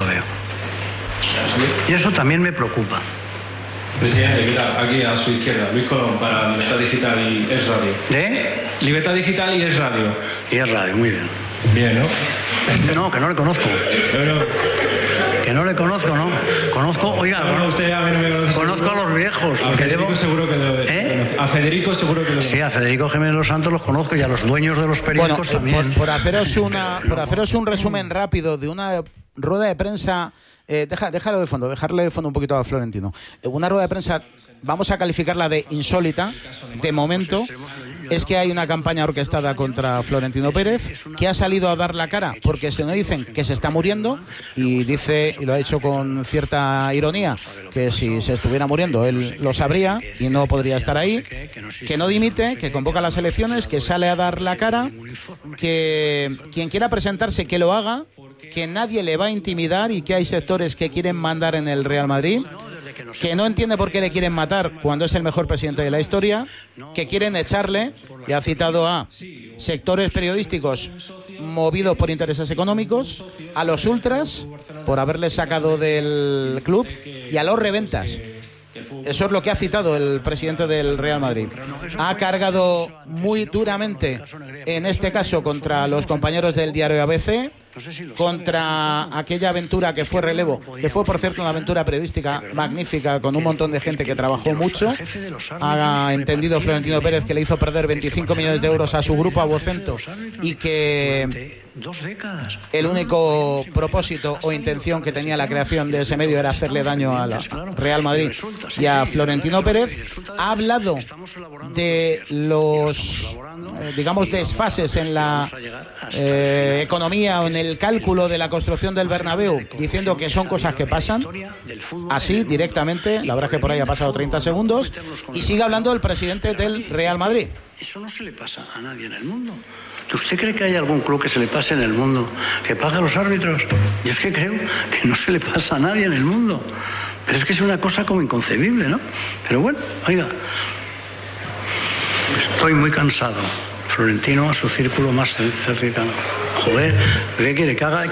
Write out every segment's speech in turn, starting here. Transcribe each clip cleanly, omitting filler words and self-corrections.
veo. Y eso también me preocupa. Presidente, ¿qué tal? Aquí a su izquierda, Luis Colón, para Libertad Digital y Es Radio. ¿De? Libertad Digital y Es Radio. Y Es Radio, muy bien. Bien, ¿no? No, que no le conozco. Que no le conozco, ¿no? Conozco, oiga, usted a mí no me conoce. Conozco a los viejos. A Federico seguro que lo A Federico seguro que lo Sí, a Federico Jiménez Los Santos los conozco y a los dueños de los periódicos también. Por haceros un resumen rápido de una rueda de prensa. Déjalo de fondo, dejarle de fondo un poquito a Florentino. Una rueda de prensa, vamos a calificarla de insólita. De momento, es que hay una campaña orquestada contra Florentino Pérez, que ha salido a dar la cara porque se nos dicen que se está muriendo, y dice, y lo ha hecho con cierta ironía, que si se estuviera muriendo él lo sabría y no podría estar ahí, que no dimite, que convoca las elecciones, que sale a dar la cara, que quien quiera presentarse que lo haga, que nadie le va a intimidar y que hay sectores que quieren mandar en el Real Madrid, que no entiende por qué le quieren matar cuando es el mejor presidente de la historia, que quieren echarle, y ha citado a sectores periodísticos movidos por intereses económicos, a los ultras por haberles sacado del club y a los reventas. Eso es lo que ha citado el presidente del Real Madrid. Ha cargado muy duramente, en este caso, contra los compañeros del diario ABC, contra aquella aventura que fue relevo, que fue, por cierto, una aventura periodística magnífica, con un montón de gente que trabajó mucho. Ha entendido Florentino Pérez que le hizo perder 25 millones de euros a su grupo Abocento, y que el único propósito o intención que tenía la creación de ese medio era hacerle daño a la Real Madrid y a Florentino Pérez. Ha hablado de los digamos desfases en la economía o en el cálculo de la construcción del Bernabéu, diciendo que son cosas que pasan así directamente. La verdad es que por ahí ha pasado 30 segundos y sigue hablando el presidente del Real Madrid. Eso no se le pasa a nadie en el mundo. ¿Usted cree que hay algún club que se le pase en el mundo que pague a los árbitros? Yo es que creo que no se le pasa a nadie en el mundo. Pero es que es una cosa como inconcebible, ¿no? Pero bueno, oiga, estoy muy cansado. Florentino a su círculo más cercano. Joder, ¿qué quiere? Que haga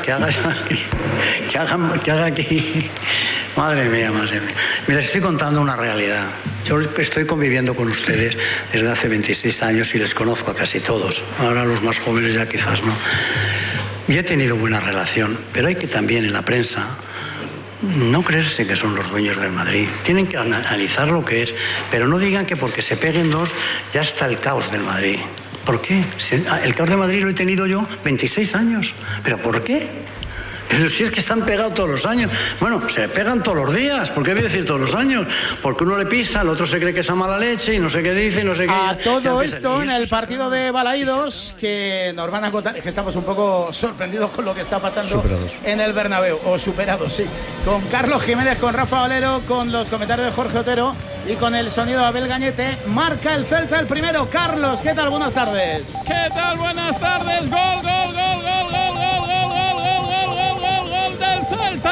aquí. Madre mía. Mira, estoy contando una realidad. Yo estoy conviviendo con ustedes desde hace 26 años y les conozco a casi todos. Ahora los más jóvenes ya quizás no. Y he tenido buena relación, pero hay que también en la prensa no creerse que son los dueños del Madrid. Tienen que analizar lo que es, pero no digan que porque se peguen dos ya está el caos del Madrid. ¿Por qué? El caos de Madrid lo he tenido yo 26 años. ¿Pero por qué? Pero si es que se han pegado todos los años. Bueno, se pegan todos los días. ¿Por qué voy a decir todos los años? Porque uno le pisa, el otro se cree que es a mala leche y no sé qué dice y no sé qué. A todo esto en el partido de Balaídos, que nos van a contar, que estamos un poco sorprendidos con lo que está pasando en el Bernabéu, o superados, sí. Con Carlos Jiménez, con Rafa Valero, con los comentarios de Jorge Otero y con el sonido de Abel Gañete. Marca el Celta el primero. Carlos, ¿qué tal? Buenas tardes. ¿Qué tal? Buenas tardes. Gol del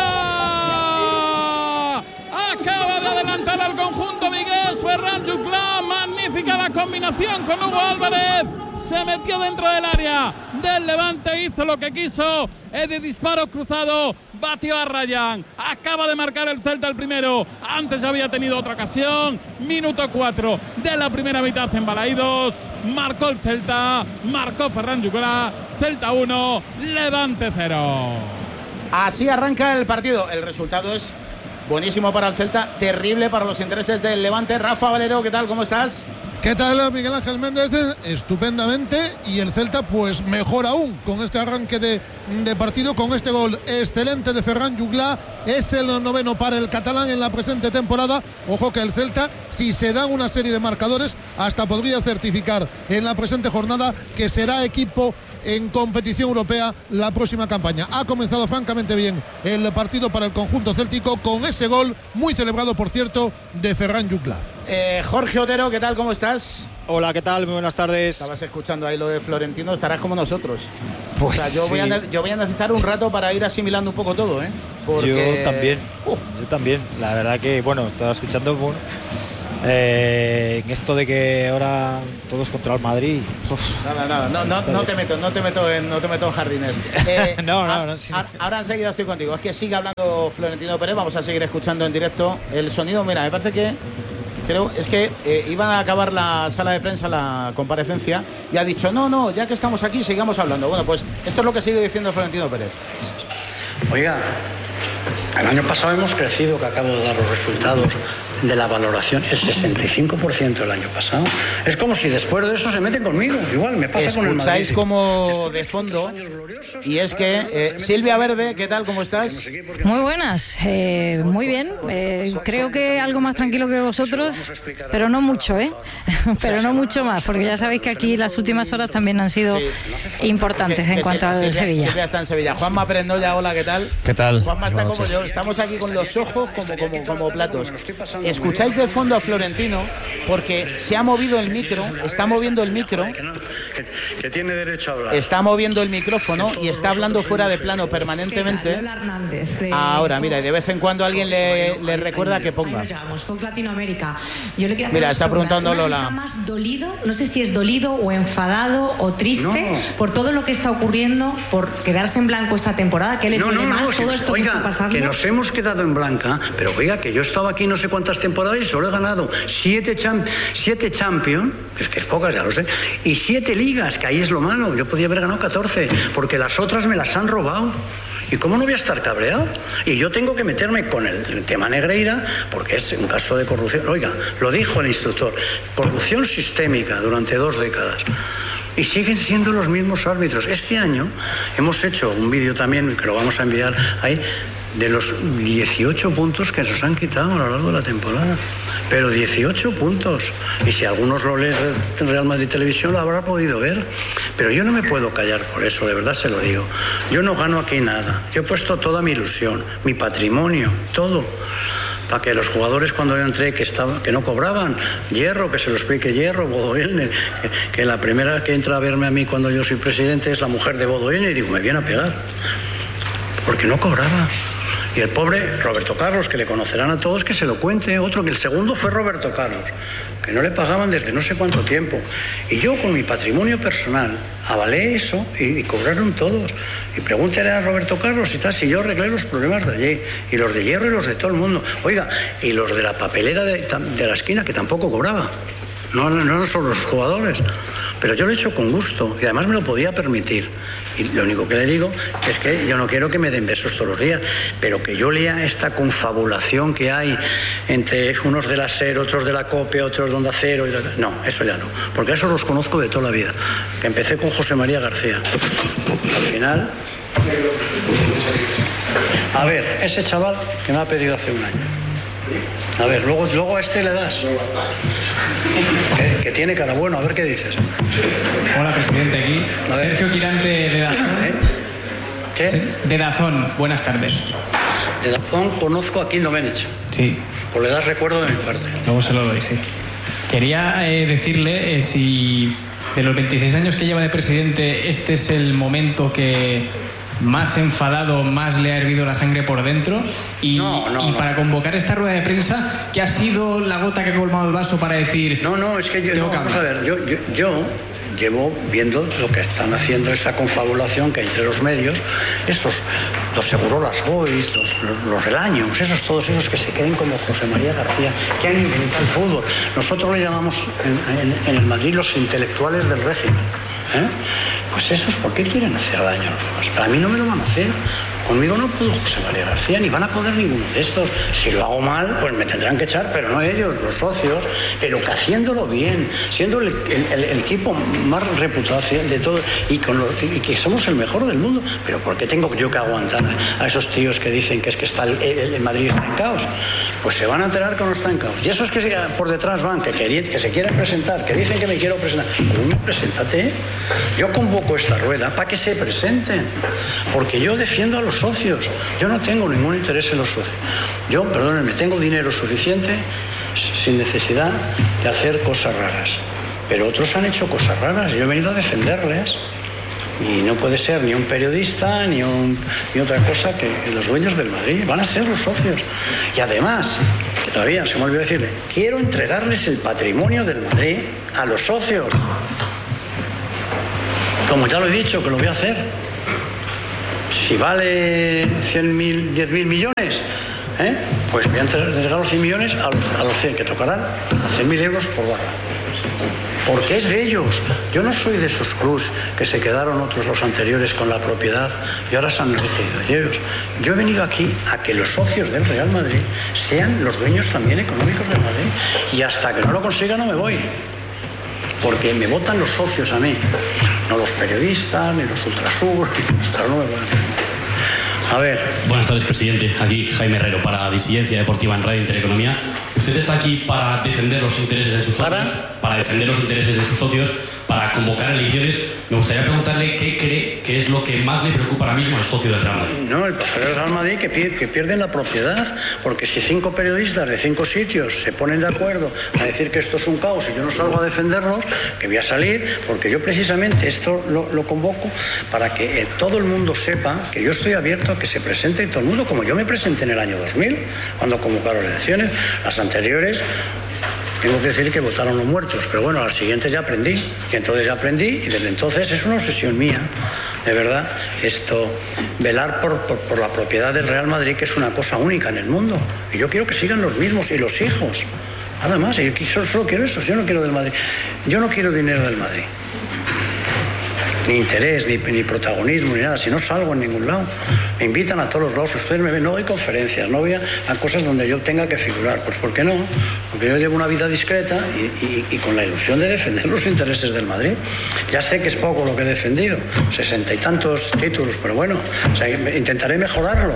Celta. Acaba de adelantar al conjunto Miguel Ferran Juclà. Magnífica la combinación con Hugo Álvarez. Se metió dentro del área del Levante, hizo lo que quiso, de disparo cruzado, batió a Ryan. Acaba de marcar el Celta el primero. Antes había tenido otra ocasión. Minuto 4 de la primera mitad en Balaídos. Marcó el Celta, marcó Ferran Juclà. Celta 1, Levante 0. Así arranca el partido. El resultado es buenísimo para el Celta, terrible para los intereses del Levante. Rafa Valero, ¿qué tal? ¿Cómo estás? ¿Qué tal, Miguel Ángel Méndez? Estupendamente, y el Celta pues mejor aún con este arranque de partido, con este gol excelente de Ferran Juclà. Es el 9º para el catalán en la presente temporada. Ojo que el Celta, si se dan una serie de marcadores, hasta podría certificar en la presente jornada que será equipo en competición europea la próxima campaña. Ha comenzado francamente bien el partido para el conjunto céltico con ese gol muy celebrado, por cierto, de Ferran Juclà. Jorge Otero, ¿qué tal? ¿Cómo estás? Hola, ¿qué tal? Muy buenas tardes. Estabas escuchando ahí lo de Florentino, estarás como nosotros. Pues o sea, yo voy a necesitar un rato para ir asimilando un poco todo, ¿eh? Porque... Yo también. La verdad que, bueno, estaba escuchando... En esto de que ahora todos contra el Madrid. No te meto en jardines. Ahora enseguida estoy contigo. Es que sigue hablando Florentino Pérez. Vamos a seguir escuchando en directo el sonido. Mira, me parece que iban a acabar la sala de prensa, la comparecencia, y ha dicho, no, ya que estamos aquí, sigamos hablando. Bueno, pues esto es lo que sigue diciendo Florentino Pérez. Oiga, el año pasado hemos crecido, que acabo de dar los resultados de la valoración, el 65% el año pasado. Es como si después de eso se meten conmigo. Igual me pasa con el Madrid. Escucháis como de fondo, y es que Silvia Verde, ¿qué tal? ¿Cómo estás? Muy buenas, muy bien. Creo que algo más tranquilo que vosotros, pero no mucho, pero no mucho más, porque ya sabéis que aquí las últimas horas también han sido importantes en cuanto al Sevilla. Silvia está en Sevilla. Juanma Perendoya, hola, ¿qué tal? ¿Qué tal? Juanma está como yo, estamos aquí con los ojos como platos. Escucháis de fondo a Florentino porque se ha movido el micro, está moviendo el micro, que tiene derecho a hablar. Está moviendo el micrófono y está hablando fuera de plano permanentemente. Ahora, mira, y de vez en cuando alguien le recuerda que ponga. Mira, está preguntando Lola. ¿Está más dolido? No sé si es dolido o enfadado o triste por todo lo que está ocurriendo, por quedarse en blanco esta temporada. ¿Qué le duele más todo esto que está pasando? Que nos hemos quedado en blanca, pero oiga, que yo estaba aquí no sé cuántas temporadas y solo he ganado 7 Champions, que es pocas, ya lo sé, y 7 ligas, que ahí es lo malo. Yo podía haber ganado 14, porque las otras me las han robado. ¿Y cómo no voy a estar cabreado? Y yo tengo que meterme con el tema Negreira, porque es un caso de corrupción. Oiga, lo dijo el instructor, corrupción sistémica durante 2 décadas. Y siguen siendo los mismos árbitros. Este año hemos hecho un vídeo también, que lo vamos a enviar ahí, de los 18 puntos que nos han quitado a lo largo de la temporada. Pero 18 puntos. Y si algunos lo leen en Real Madrid Televisión lo habrá podido ver. Pero yo no me puedo callar por eso, de verdad se lo digo. Yo no gano aquí nada. Yo he puesto toda mi ilusión, mi patrimonio, todo. Para que los jugadores cuando yo entré que no cobraban, Hierro, que se lo explique Hierro, Bodo Illner, que la primera que entra a verme a mí cuando yo soy presidente es la mujer de Bodo Illner, y digo, me viene a pegar. Porque no cobraba. Y el pobre Roberto Carlos, que le conocerán a todos, que se lo cuente. Otro, que el segundo fue Roberto Carlos, que no le pagaban desde no sé cuánto tiempo. Y yo con mi patrimonio personal avalé eso y cobraron todos. Y pregúntele a Roberto Carlos y tal, si yo arreglé los problemas de allí, y los de Hierro y los de todo el mundo. Oiga, y los de la papelera de la esquina, que tampoco cobraba. No son los jugadores. Pero yo lo he hecho con gusto y además me lo podía permitir. Y lo único que le digo es que yo no quiero que me den besos todos los días, pero que yo lea esta confabulación que hay entre unos de la SER, otros de la COPE, otros de Onda Cero. No, eso ya no, porque esos los conozco de toda la vida. Que empecé con José María García. Al final... A ver, ese chaval que me ha pedido hace un año. A ver, luego a este le das. Que tiene cara bueno, a ver qué dices. Hola, presidente, aquí. Sergio Quirante de Dazón. ¿Qué? De Dazón, buenas tardes. De Dazón conozco a Kim Domenech. Sí. Pues le das recuerdo de mi parte. Luego se lo doy, sí. Quería decirle si de los 26 años que lleva de presidente, este es el momento que más enfadado, más le ha hervido la sangre por dentro y para convocar esta rueda de prensa, ¿qué ha sido la gota que ha colmado el vaso para decir? Es que vamos a ver, yo llevo viendo lo que están haciendo, esa confabulación que hay entre los medios, los Segurolas Boys, los Relaños, todos esos que se creen como José María García, que han inventado el fútbol. Nosotros le llamamos en el Madrid los intelectuales del régimen. Pues esos, ¿por qué quieren hacer daño? Para mí no me lo van a hacer. Conmigo no pudo José María García, ni van a poder ninguno de estos. Si lo hago mal, pues me tendrán que echar, pero no ellos, los socios. Pero que haciéndolo bien, siendo el equipo más reputado de todo y que somos el mejor del mundo. Pero ¿por qué tengo yo que aguantar a esos tíos que dicen que es que está el Madrid está en caos? Pues se van a enterar que no está en caos. Y esos que por detrás van, que se quieren presentar, que dicen que me quiero presentar. Pues preséntate. Yo convoco esta rueda para que se presenten. Porque yo defiendo a los socios. Yo no tengo ningún interés en los socios. Yo, perdónenme, tengo dinero suficiente sin necesidad de hacer cosas raras. Pero otros han hecho cosas raras y yo he venido a defenderles. Y no puede ser ni un periodista ni otra cosa que los dueños del Madrid. Van a ser los socios. Y además, todavía se me olvidó decirle, quiero entregarles el patrimonio del Madrid a los socios. Como ya lo he dicho, que lo voy a hacer. Si vale 100.000, 10.000 millones, pues voy a entregar los 100 millones a los 100, que tocarán a 100.000 euros por barra. Porque es de ellos. Yo no soy de esos clubs que se quedaron otros, los anteriores, con la propiedad y ahora se han elegido ellos. Yo he venido aquí a que los socios del Real Madrid sean los dueños también económicos del Madrid. Y hasta que no lo consiga no me voy. Porque me votan los socios a mí. No los periodistas, ni los ultrasur, no me voy. A ver. Buenas tardes, presidente. Aquí Jaime Herrero para Disidencia Deportiva en Radio Intereconomía. Usted está aquí para defender los intereses de sus socios, para defender los intereses de sus socios, para convocar elecciones. Me gustaría preguntarle qué cree que es lo que más le preocupa ahora mismo al socio del Real Madrid. No, el socio del Real Madrid que pierden la propiedad, porque si 5 periodistas de 5 sitios se ponen de acuerdo a decir que esto es un caos y yo no salgo a defenderlos, que voy a salir, porque yo precisamente esto lo convoco para que todo el mundo sepa que yo estoy abierto a que se presente todo el mundo, como yo me presenté en el año 2000, cuando convocaron elecciones. Las anteriores, tengo que decir que votaron los muertos, pero bueno, a las siguientes ya aprendí, y entonces ya aprendí, y desde entonces es una obsesión mía, de verdad, velar por la propiedad del Real Madrid, que es una cosa única en el mundo, y yo quiero que sigan los mismos, y los hijos, nada más, y yo solo quiero eso, yo no quiero del Madrid, yo no quiero dinero del Madrid. Ni interés, ni protagonismo, ni nada. Si no salgo en ningún lado, me invitan a todos los lados. Ustedes me ven, no voy a conferencias, no voy a cosas donde yo tenga que figurar. Pues ¿por qué no? Porque yo llevo una vida discreta y con la ilusión de defender los intereses del Madrid. Ya sé que es poco lo que he defendido, 60 y tantos títulos, pero bueno, intentaré mejorarlo,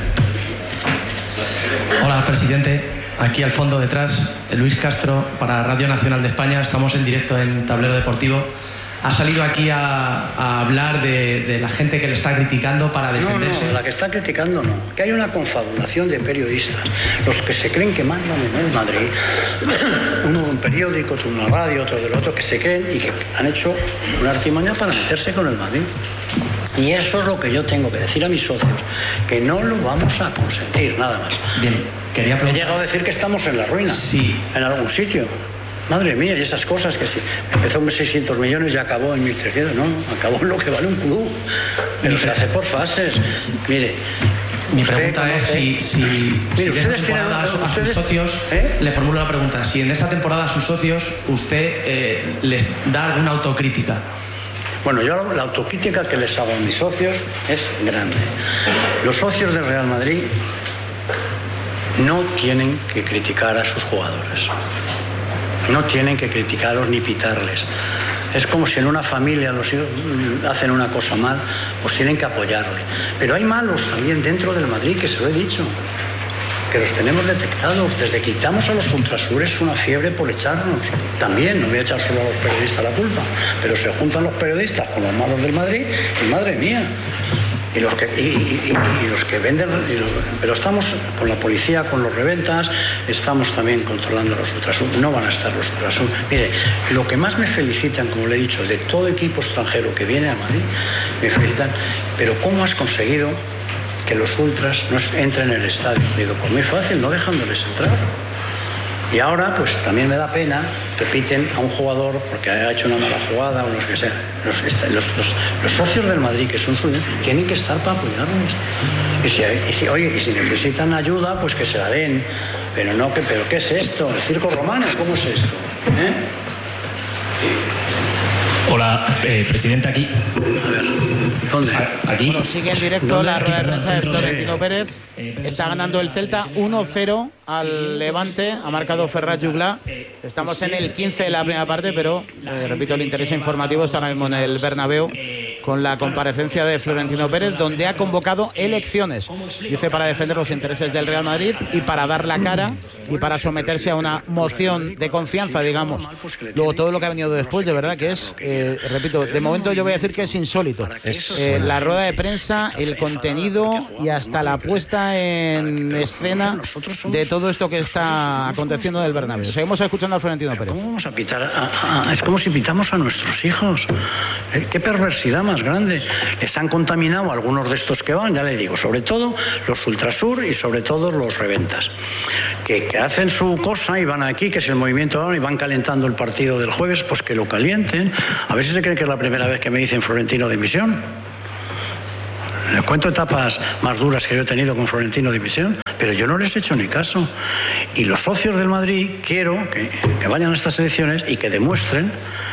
Hola, presidente. Aquí al fondo detrás, Luis Castro para Radio Nacional de España. Estamos en directo en Tablero Deportivo. Ha salido aquí a hablar de la gente que le está criticando para defenderse. No, la que está criticando no. Que hay una confabulación de periodistas, los que se creen que mandan en el Madrid, uno de un periódico, otro de una radio, otro del otro, que se creen y que han hecho una artimaña para meterse con el Madrid. Y eso es lo que yo tengo que decir a mis socios, que no lo vamos a consentir, nada más. Bien, quería preguntar... He llegado a decir que estamos en la ruina, sí, en algún sitio. Madre mía, y esas cosas que si empezó con 600 millones y acabó en 1.300, no, acabó en lo que vale un club, pero se hace por fases. Mire, mi pregunta es si en esta temporada a sus socios, le formulo la pregunta, si en esta temporada a sus socios usted les da alguna autocrítica. Bueno, yo la autocrítica que les hago a mis socios es grande. Los socios del Real Madrid no tienen que criticar a sus jugadores. No tienen que criticarlos ni pitarles. Es como si en una familia los hijos hacen una cosa mal, pues tienen que apoyarle. Pero hay malos también dentro del Madrid, que se lo he dicho, que los tenemos detectados. Desde que quitamos a los ultrasures una fiebre por echarnos. También, no voy a echar solo a los periodistas la culpa, pero se juntan los periodistas con los malos del Madrid y madre mía. Y los que venden, pero estamos con la policía, con los reventas, estamos también controlando los ultrasur. No van a estar los ultrasur. Mire, lo que más me felicitan, como le he dicho, de todo equipo extranjero que viene a Madrid, me felicitan, pero ¿cómo has conseguido que los ultras no entren en el estadio? Digo, pues muy fácil, no dejándoles entrar. Y ahora, pues también me da pena que piten a un jugador porque ha hecho una mala jugada o lo que sea. Los socios del Madrid, que son suyos, tienen que estar para apoyarles. Y si necesitan ayuda, pues que se la den. Pero no, ¿pero qué es esto? ¿El circo romano? ¿Cómo es esto? Hola, presidente, aquí. A ver, ¿dónde? Aquí. Bueno, sigue en directo la rueda de prensa de Florentino Pérez. Está ganando el Celta 1-0 al Levante. Ha marcado Ferran Juglà. Estamos en el 15 de la primera parte, pero, repito, el interés informativo está ahora mismo en el Bernabéu con la comparecencia de Florentino Pérez, donde ha convocado elecciones. Dice para defender los intereses del Real Madrid y para dar la cara y para someterse a una moción de confianza, digamos. Luego todo lo que ha venido después, de verdad que es, repito, de momento yo voy a decir que es insólito. La rueda de prensa, el contenido y hasta la puesta en escena de todo esto que está aconteciendo en el Bernabéu. Seguimos escuchando a Florentino Pérez. ¿Cómo vamos a pitar? Es como si pitamos a nuestros hijos. Qué perversidad más más grande. Les han contaminado a algunos de estos que van, ya le digo, sobre todo los Ultrasur y sobre todo los Reventas, que hacen su cosa y van aquí, que es el movimiento ahora, y van calentando el partido del jueves, pues que lo calienten. A ver si se creen que es la primera vez que me dicen Florentino dimisión. Les cuento etapas más duras que yo he tenido con Florentino dimisión, pero yo no les he hecho ni caso. Y los socios del Madrid quiero que vayan a estas elecciones y que demuestren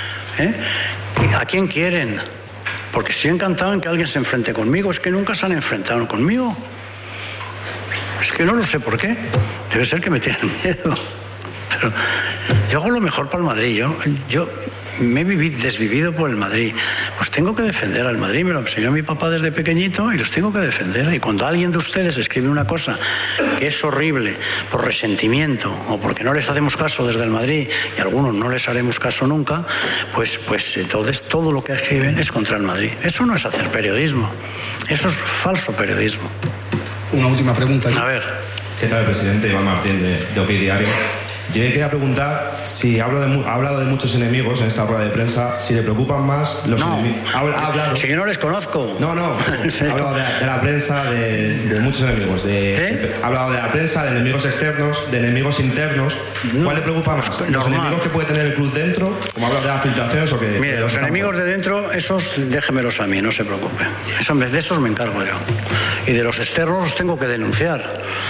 a quién quieren. Porque estoy encantado en que alguien se enfrente conmigo. Es que nunca se han enfrentado conmigo. Es que no lo sé por qué. Debe ser que me tienen miedo. Pero yo hago lo mejor para el Madrid. Yo me he desvivido por el Madrid. Pues tengo que defender al Madrid. Me lo enseñó mi papá desde pequeñito y los tengo que defender. Y cuando alguien de ustedes escribe una cosa que es horrible por resentimiento o porque no les hacemos caso desde el Madrid, y a algunos no les haremos caso nunca, pues entonces todo lo que escriben es contra el Madrid. Eso no es hacer periodismo. Eso es falso periodismo. Una última pregunta. A ver. ¿Qué tal, presidente? Iván Martín, de OPI Diario. Yo quería preguntar si ha hablado de muchos enemigos en esta rueda de prensa, si le preocupan más los enemigos. Ha hablado. Si yo no les conozco. No. Ha hablado de la prensa, de muchos enemigos. Ha hablado de la prensa, de enemigos externos, de enemigos internos. ¿Cuál le preocupa más? ¿Los enemigos que puede tener el club dentro? Como habla de las filtraciones o que. Mire, los enemigos de dentro, esos déjemelos a mí, no se preocupe. De esos me encargo yo. Y de los externos los tengo que denunciar.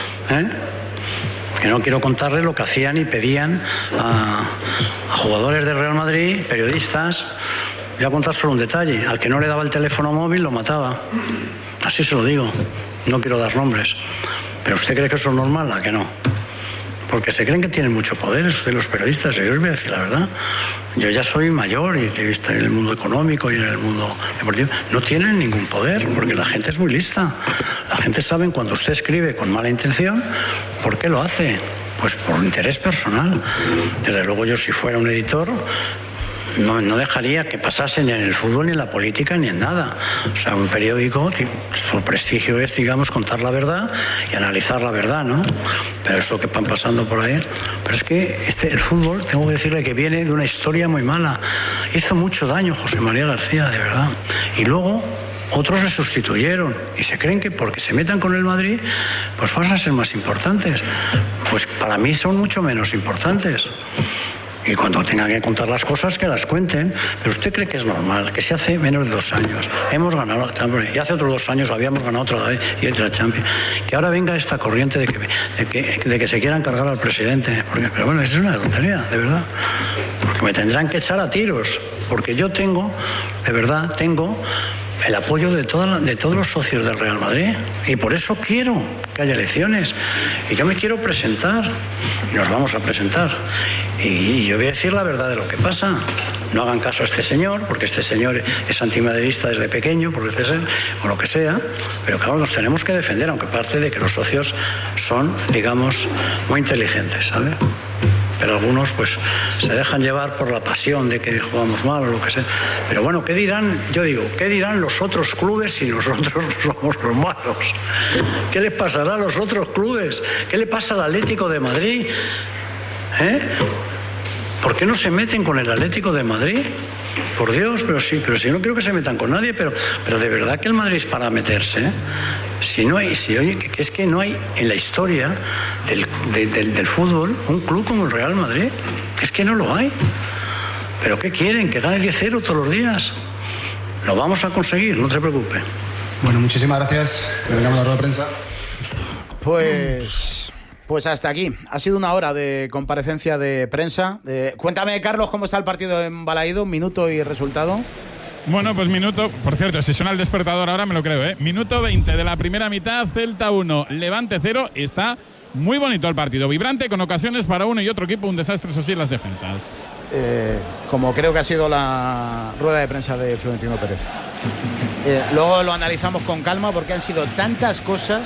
Que no quiero contarles lo que hacían y pedían a jugadores del Real Madrid, periodistas. Voy a contar solo un detalle. Al que no le daba el teléfono móvil lo mataba. Así se lo digo. No quiero dar nombres. ¿Pero usted cree que eso es normal? ¿A que no? Porque se creen que tienen mucho poder ustedes los periodistas. Yo les voy a decir la verdad. Yo ya soy mayor y he visto en el mundo económico y en el mundo deportivo. No tienen ningún poder porque la gente es muy lista. La gente sabe cuando usted escribe con mala intención, ¿por qué lo hace? Pues por interés personal. Desde luego yo, si fuera un editor, no dejaría que pasasen ni en el fútbol, ni en la política, ni en nada. O sea, un periódico, su prestigio es, digamos, contar la verdad y analizar la verdad, ¿no? Pero eso que van pasando por ahí. Pero es que el fútbol, tengo que decirle que viene de una historia muy mala. Hizo mucho daño José María García, de verdad. Y luego otros le sustituyeron y se creen que porque se metan con el Madrid, pues van a ser más importantes. Pues para mí son mucho menos importantes. Y cuando tengan que contar las cosas, que las cuenten. Pero usted cree que es normal que si hace menos de 2 años hemos ganado la Champions, y hace otros 2 años habíamos ganado otra vez y otra Champions, que ahora venga esta corriente de que se quieran cargar al presidente? Pero bueno, eso es una tontería, de verdad. Porque me tendrán que echar a tiros. Porque yo tengo el apoyo de todos los socios del Real Madrid, y por eso quiero que haya elecciones, y yo me quiero presentar y nos vamos a presentar, y yo voy a decir la verdad de lo que pasa. No hagan caso a este señor, porque este señor es antimaderista desde pequeño, por decir, o lo que sea, pero claro, nos tenemos que defender, aunque parte de que los socios son, digamos, muy inteligentes, ¿sabes? Pero algunos pues se dejan llevar por la pasión de que jugamos mal o lo que sea. Pero bueno, ¿qué dirán? Yo digo, ¿qué dirán los otros clubes si nosotros somos los malos? ¿Qué les pasará a los otros clubes? ¿Qué le pasa al Atlético de Madrid? ¿Por qué no se meten con el Atlético de Madrid? Por Dios, pero si no quiero que se metan con nadie, pero de verdad que el Madrid es para meterse, ¿eh? Es que no hay en la historia del fútbol un club como el Real Madrid. Es que no lo hay. ¿Pero qué quieren? ¿Que gane 10-0 todos los días? Lo vamos a conseguir, no se preocupe. Bueno, muchísimas gracias. Terminamos la rueda de prensa. Pues hasta aquí. Ha sido una hora de comparecencia de prensa. Cuéntame, Carlos, cómo está el partido en Balaído, minuto y resultado. Bueno, pues minuto, por cierto, si suena el despertador ahora me lo creo, ¿eh? Minuto 20 de la primera mitad, Celta 1, Levante 0. Está muy bonito el partido, vibrante, con ocasiones para uno y otro equipo, un desastre, eso sí, en las defensas. Como creo que ha sido la rueda de prensa de Florentino Pérez. Luego lo analizamos con calma porque han sido tantas cosas,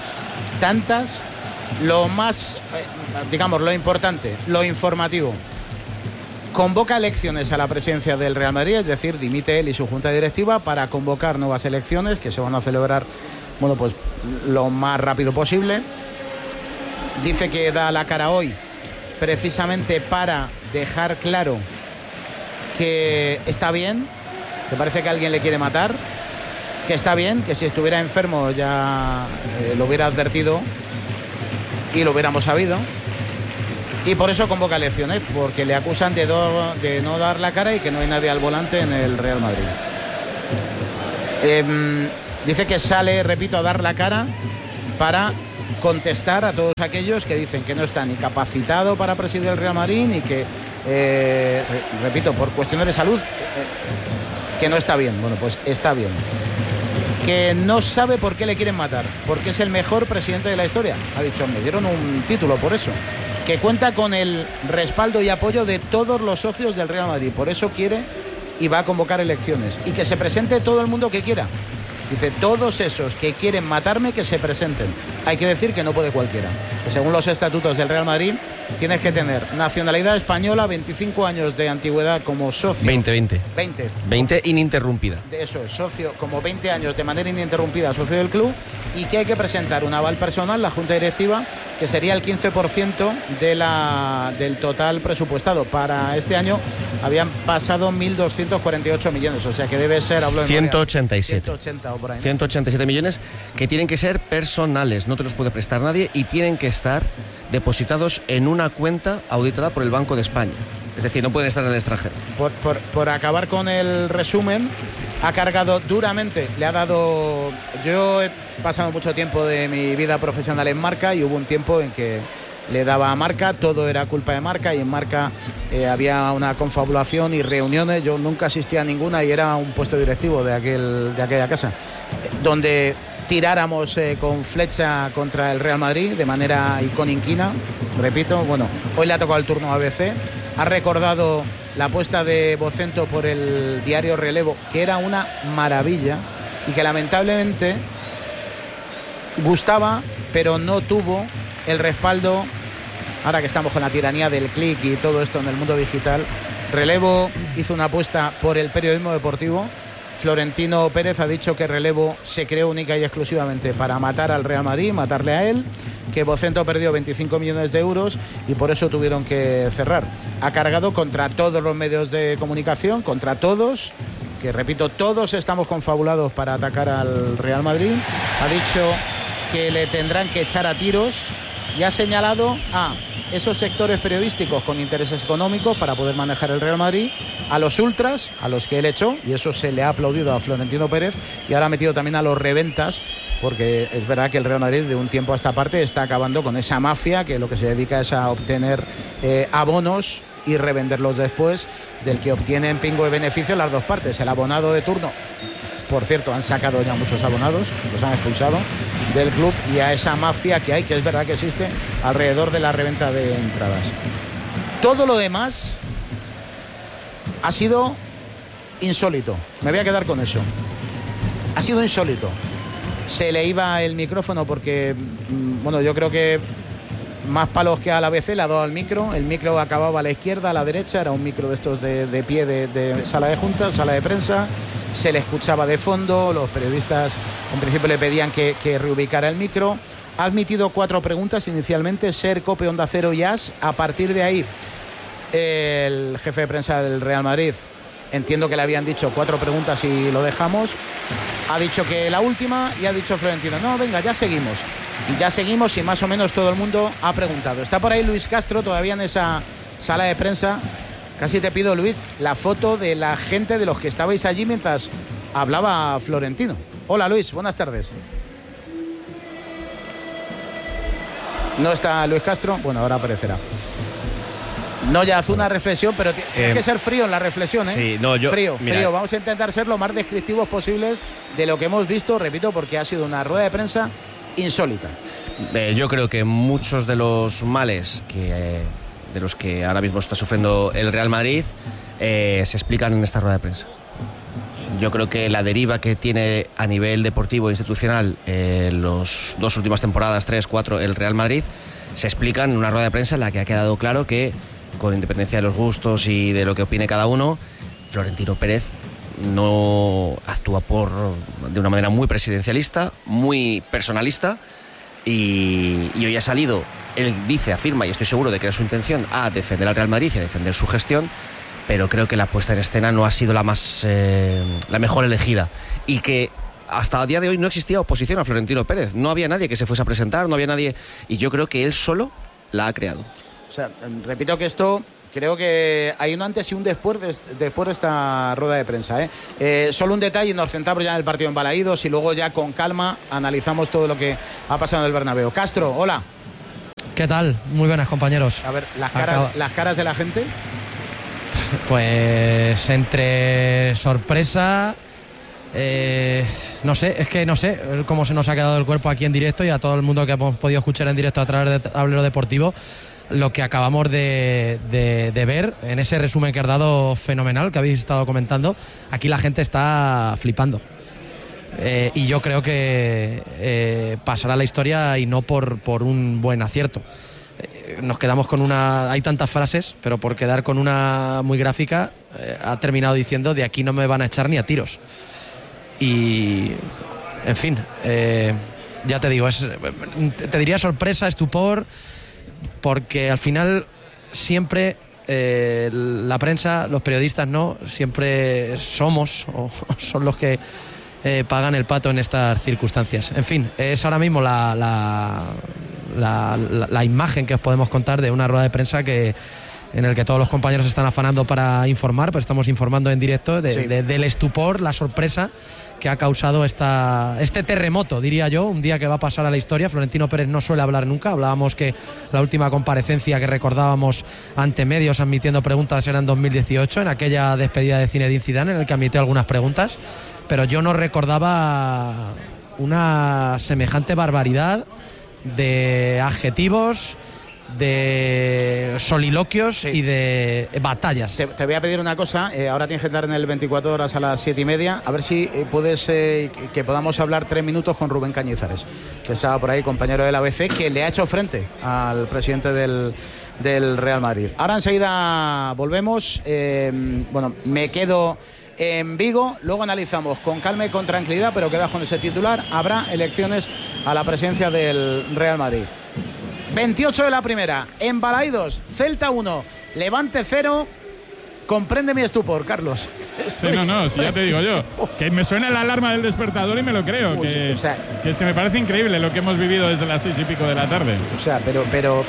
lo más, digamos, lo importante, lo informativo. Convoca elecciones a la presidencia del Real Madrid, es decir, dimite él y su junta directiva para convocar nuevas elecciones que se van a celebrar, bueno, pues lo más rápido posible. Dice que da la cara hoy precisamente para dejar claro que está bien, que parece que alguien le quiere matar, que está bien, que si estuviera enfermo ya lo hubiera advertido y lo hubiéramos sabido. Y por eso convoca elecciones, porque le acusan de no dar la cara y que no hay nadie al volante en el Real Madrid. Dice que sale, repito, a dar la cara para contestar a todos aquellos que dicen que no está ni capacitado para presidir el Real Madrid ni que, repito, por cuestiones de salud, que no está bien. Bueno, pues está bien. Que no sabe por qué le quieren matar, porque es el mejor presidente de la historia. Ha dicho, me dieron un título por eso. Que cuenta con el respaldo y apoyo de todos los socios del Real Madrid. Por eso quiere y va a convocar elecciones. Y que se presente todo el mundo que quiera. Dice, todos esos que quieren matarme, que se presenten. Hay que decir que no puede cualquiera. Que según los estatutos del Real Madrid, tienes que tener nacionalidad española, 25 años de antigüedad como socio. 20 ininterrumpida. Eso es, socio, como 20 años de manera ininterrumpida, socio del club, y que hay que presentar un aval personal, la Junta Directiva, que sería el 15% del total presupuestado. Para este año habían pasado 1.248 millones, o sea que debe ser... 187. 180 o por ahí. 187 millones que tienen que ser personales, no te los puede prestar nadie y tienen que estar depositados en una cuenta auditada por el Banco de España. Es decir, no pueden estar en el extranjero. Por acabar con el resumen, ha cargado duramente, le ha dado... Yo he pasado mucho tiempo de mi vida profesional en Marca y hubo un tiempo en que le daba a Marca, todo era culpa de Marca y en Marca había una confabulación y reuniones, yo nunca asistía a ninguna y era un puesto directivo de aquella casa, donde tiráramos con flecha contra el Real Madrid de manera iconiquina, repito. Bueno, hoy le ha tocado el turno a ABC, ha recordado la apuesta de Vocento por el diario Relevo, que era una maravilla y que lamentablemente gustaba, pero no tuvo el respaldo, ahora que estamos con la tiranía del clic y todo esto en el mundo digital. Relevo hizo una apuesta por el periodismo deportivo. Florentino Pérez ha dicho que Relevo se creó única y exclusivamente para matar al Real Madrid, matarle a él, que Vocento perdió 25 millones de euros y por eso tuvieron que cerrar. Ha cargado contra todos los medios de comunicación, contra todos, que repito, todos estamos confabulados para atacar al Real Madrid. Ha dicho que le tendrán que echar a tiros y ha señalado a esos sectores periodísticos con intereses económicos para poder manejar el Real Madrid, a los ultras, a los que él echó, y eso se le ha aplaudido a Florentino Pérez, y ahora ha metido también a los reventas, porque es verdad que el Real Madrid de un tiempo a esta parte está acabando con esa mafia que lo que se dedica es a obtener abonos y revenderlos después, del que obtienen pingo de beneficio las dos partes. El abonado de turno, por cierto, han sacado ya muchos abonados, los han expulsado del club, y a esa mafia que hay, que es verdad que existe, alrededor de la reventa de entradas. Todo lo demás ha sido insólito. Me voy a quedar con eso. Ha sido insólito. Se le iba el micrófono porque, bueno, yo creo que más palos que a la ABC le ha dado al micro. El micro acababa a la izquierda, a la derecha. Era un micro de estos de pie de sala de juntas, sala de prensa. Se le escuchaba de fondo. Los periodistas en principio le pedían que reubicara el micro. Ha admitido 4 preguntas inicialmente: SER, COPE, Onda Cero y AS. A partir de ahí, el jefe de prensa del Real Madrid, entiendo que le habían dicho 4 preguntas y lo dejamos. Ha dicho que la última, y ha dicho Florentino, no, venga, ya seguimos. Y ya seguimos y más o menos todo el mundo ha preguntado. Está por ahí Luis Castro todavía en esa sala de prensa. Casi te pido, Luis, la foto de la gente, de los que estabais allí mientras hablaba Florentino. Hola, Luis, buenas tardes. ¿No está Luis Castro? Bueno, ahora aparecerá. No, ya hace una reflexión, pero tienes que ser frío en la reflexión, ¿eh? Sí, no, yo... Frío. Mira, vamos a intentar ser lo más descriptivos posibles de lo que hemos visto, repito, porque ha sido una rueda de prensa insólita. Yo creo que muchos de los males de los que ahora mismo está sufriendo el Real Madrid se explican en esta rueda de prensa. Yo creo que la deriva que tiene a nivel deportivo e institucional los 2 últimas temporadas, 3, 4, el Real Madrid, se explican en una rueda de prensa en la que ha quedado claro que, con independencia de los gustos y de lo que opine cada uno, Florentino Pérez no actúa de una manera muy presidencialista, muy personalista, y hoy ha salido, él dice, afirma, y estoy seguro de que es su intención, a defender al Real Madrid y a defender su gestión, pero creo que la puesta en escena no ha sido la mejor elegida, y que hasta el día de hoy no existía oposición a Florentino Pérez. No había nadie que se fuese a presentar, no había nadie. Y yo creo que él solo la ha creado. O sea, repito que esto, creo que hay un antes y un después de esta rueda de prensa. Solo un detalle, nos centramos ya en el partido en Balaídos y luego ya con calma analizamos todo lo que ha pasado en el Bernabéu. Castro, hola. ¿Qué tal? Muy buenas, compañeros. A ver, las caras de la gente. Pues entre sorpresa, no sé cómo se nos ha quedado el cuerpo aquí en directo y a todo el mundo que hemos podido escuchar en directo a través de Tablero Deportivo. Lo que acabamos de ver en ese resumen que has dado fenomenal, que habéis estado comentando, aquí la gente está flipando. Y yo creo que pasará la historia y no por un buen acierto. Nos quedamos con una... Hay tantas frases, pero por quedar con una muy gráfica, ha terminado diciendo: de aquí no me van a echar ni a tiros. Y, en fin, ya te digo, te diría sorpresa, estupor, porque al final siempre la prensa, los periodistas, no, siempre somos o son los que pagan el pato en estas circunstancias. En fin, es ahora mismo la imagen que os podemos contar de una rueda de prensa en el que todos los compañeros están afanando para informar, pero estamos informando en directo del estupor, la sorpresa que ha causado este terremoto, diría yo, un día que va a pasar a la historia. Florentino Pérez no suele hablar nunca. Hablábamos que la última comparecencia que recordábamos ante medios admitiendo preguntas era en 2018, en aquella despedida de Zinedine Zidane, en el que admitió algunas preguntas, pero yo no recordaba una semejante barbaridad de adjetivos, de soliloquios y de batallas. Te voy a pedir una cosa, ahora tienes que estar en el 24 horas a las 7:30, a ver si puedes que podamos hablar 3 minutos con Rubén Cañizares, que estaba por ahí, compañero del ABC, que le ha hecho frente al presidente del Real Madrid. Ahora enseguida volvemos, me quedo en Vigo, luego analizamos con calma y con tranquilidad, pero quedas con ese titular: habrá elecciones a la presidencia del Real Madrid. 28 de la primera, en Balaídos, Celta 1, Levante 0. Comprende mi estupor, Carlos. Sí, si ya te digo yo, que me suena la alarma del despertador y me lo creo, que es que me parece increíble lo que hemos vivido desde las 6 y pico de la tarde. O sea, pero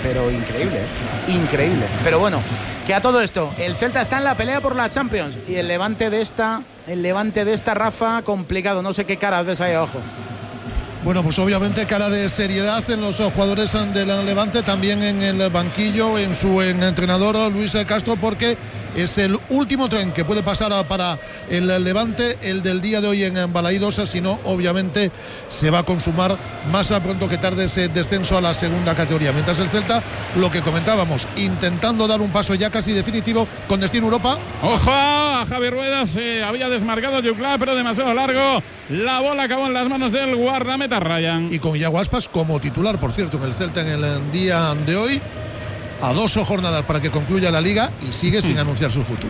increíble. Pero bueno, que a todo esto, el Celta está en la pelea por la Champions y el Levante de esta, Rafa, complicado. No sé qué caras ves ahí abajo. Bueno, pues obviamente cara de seriedad en los jugadores del Levante, también en el banquillo, en su entrenador Luis Castro, porque es el último tren que puede pasar para el Levante, el del día de hoy en Balaídos, si no, obviamente se va a consumar más pronto que tarde ese descenso a la segunda categoría. Mientras el Celta, lo que comentábamos, intentando dar un paso ya casi definitivo con destino Europa. ¡Ojo! A Javi Rueda se había desmarcado Juclá, pero demasiado largo. La bola acabó en las manos del guardameta Ryan. Y con Iago Aspas como titular, por cierto, en el Celta en el día de hoy, a 2 jornadas para que concluya la Liga, y sigue sin anunciar su futuro.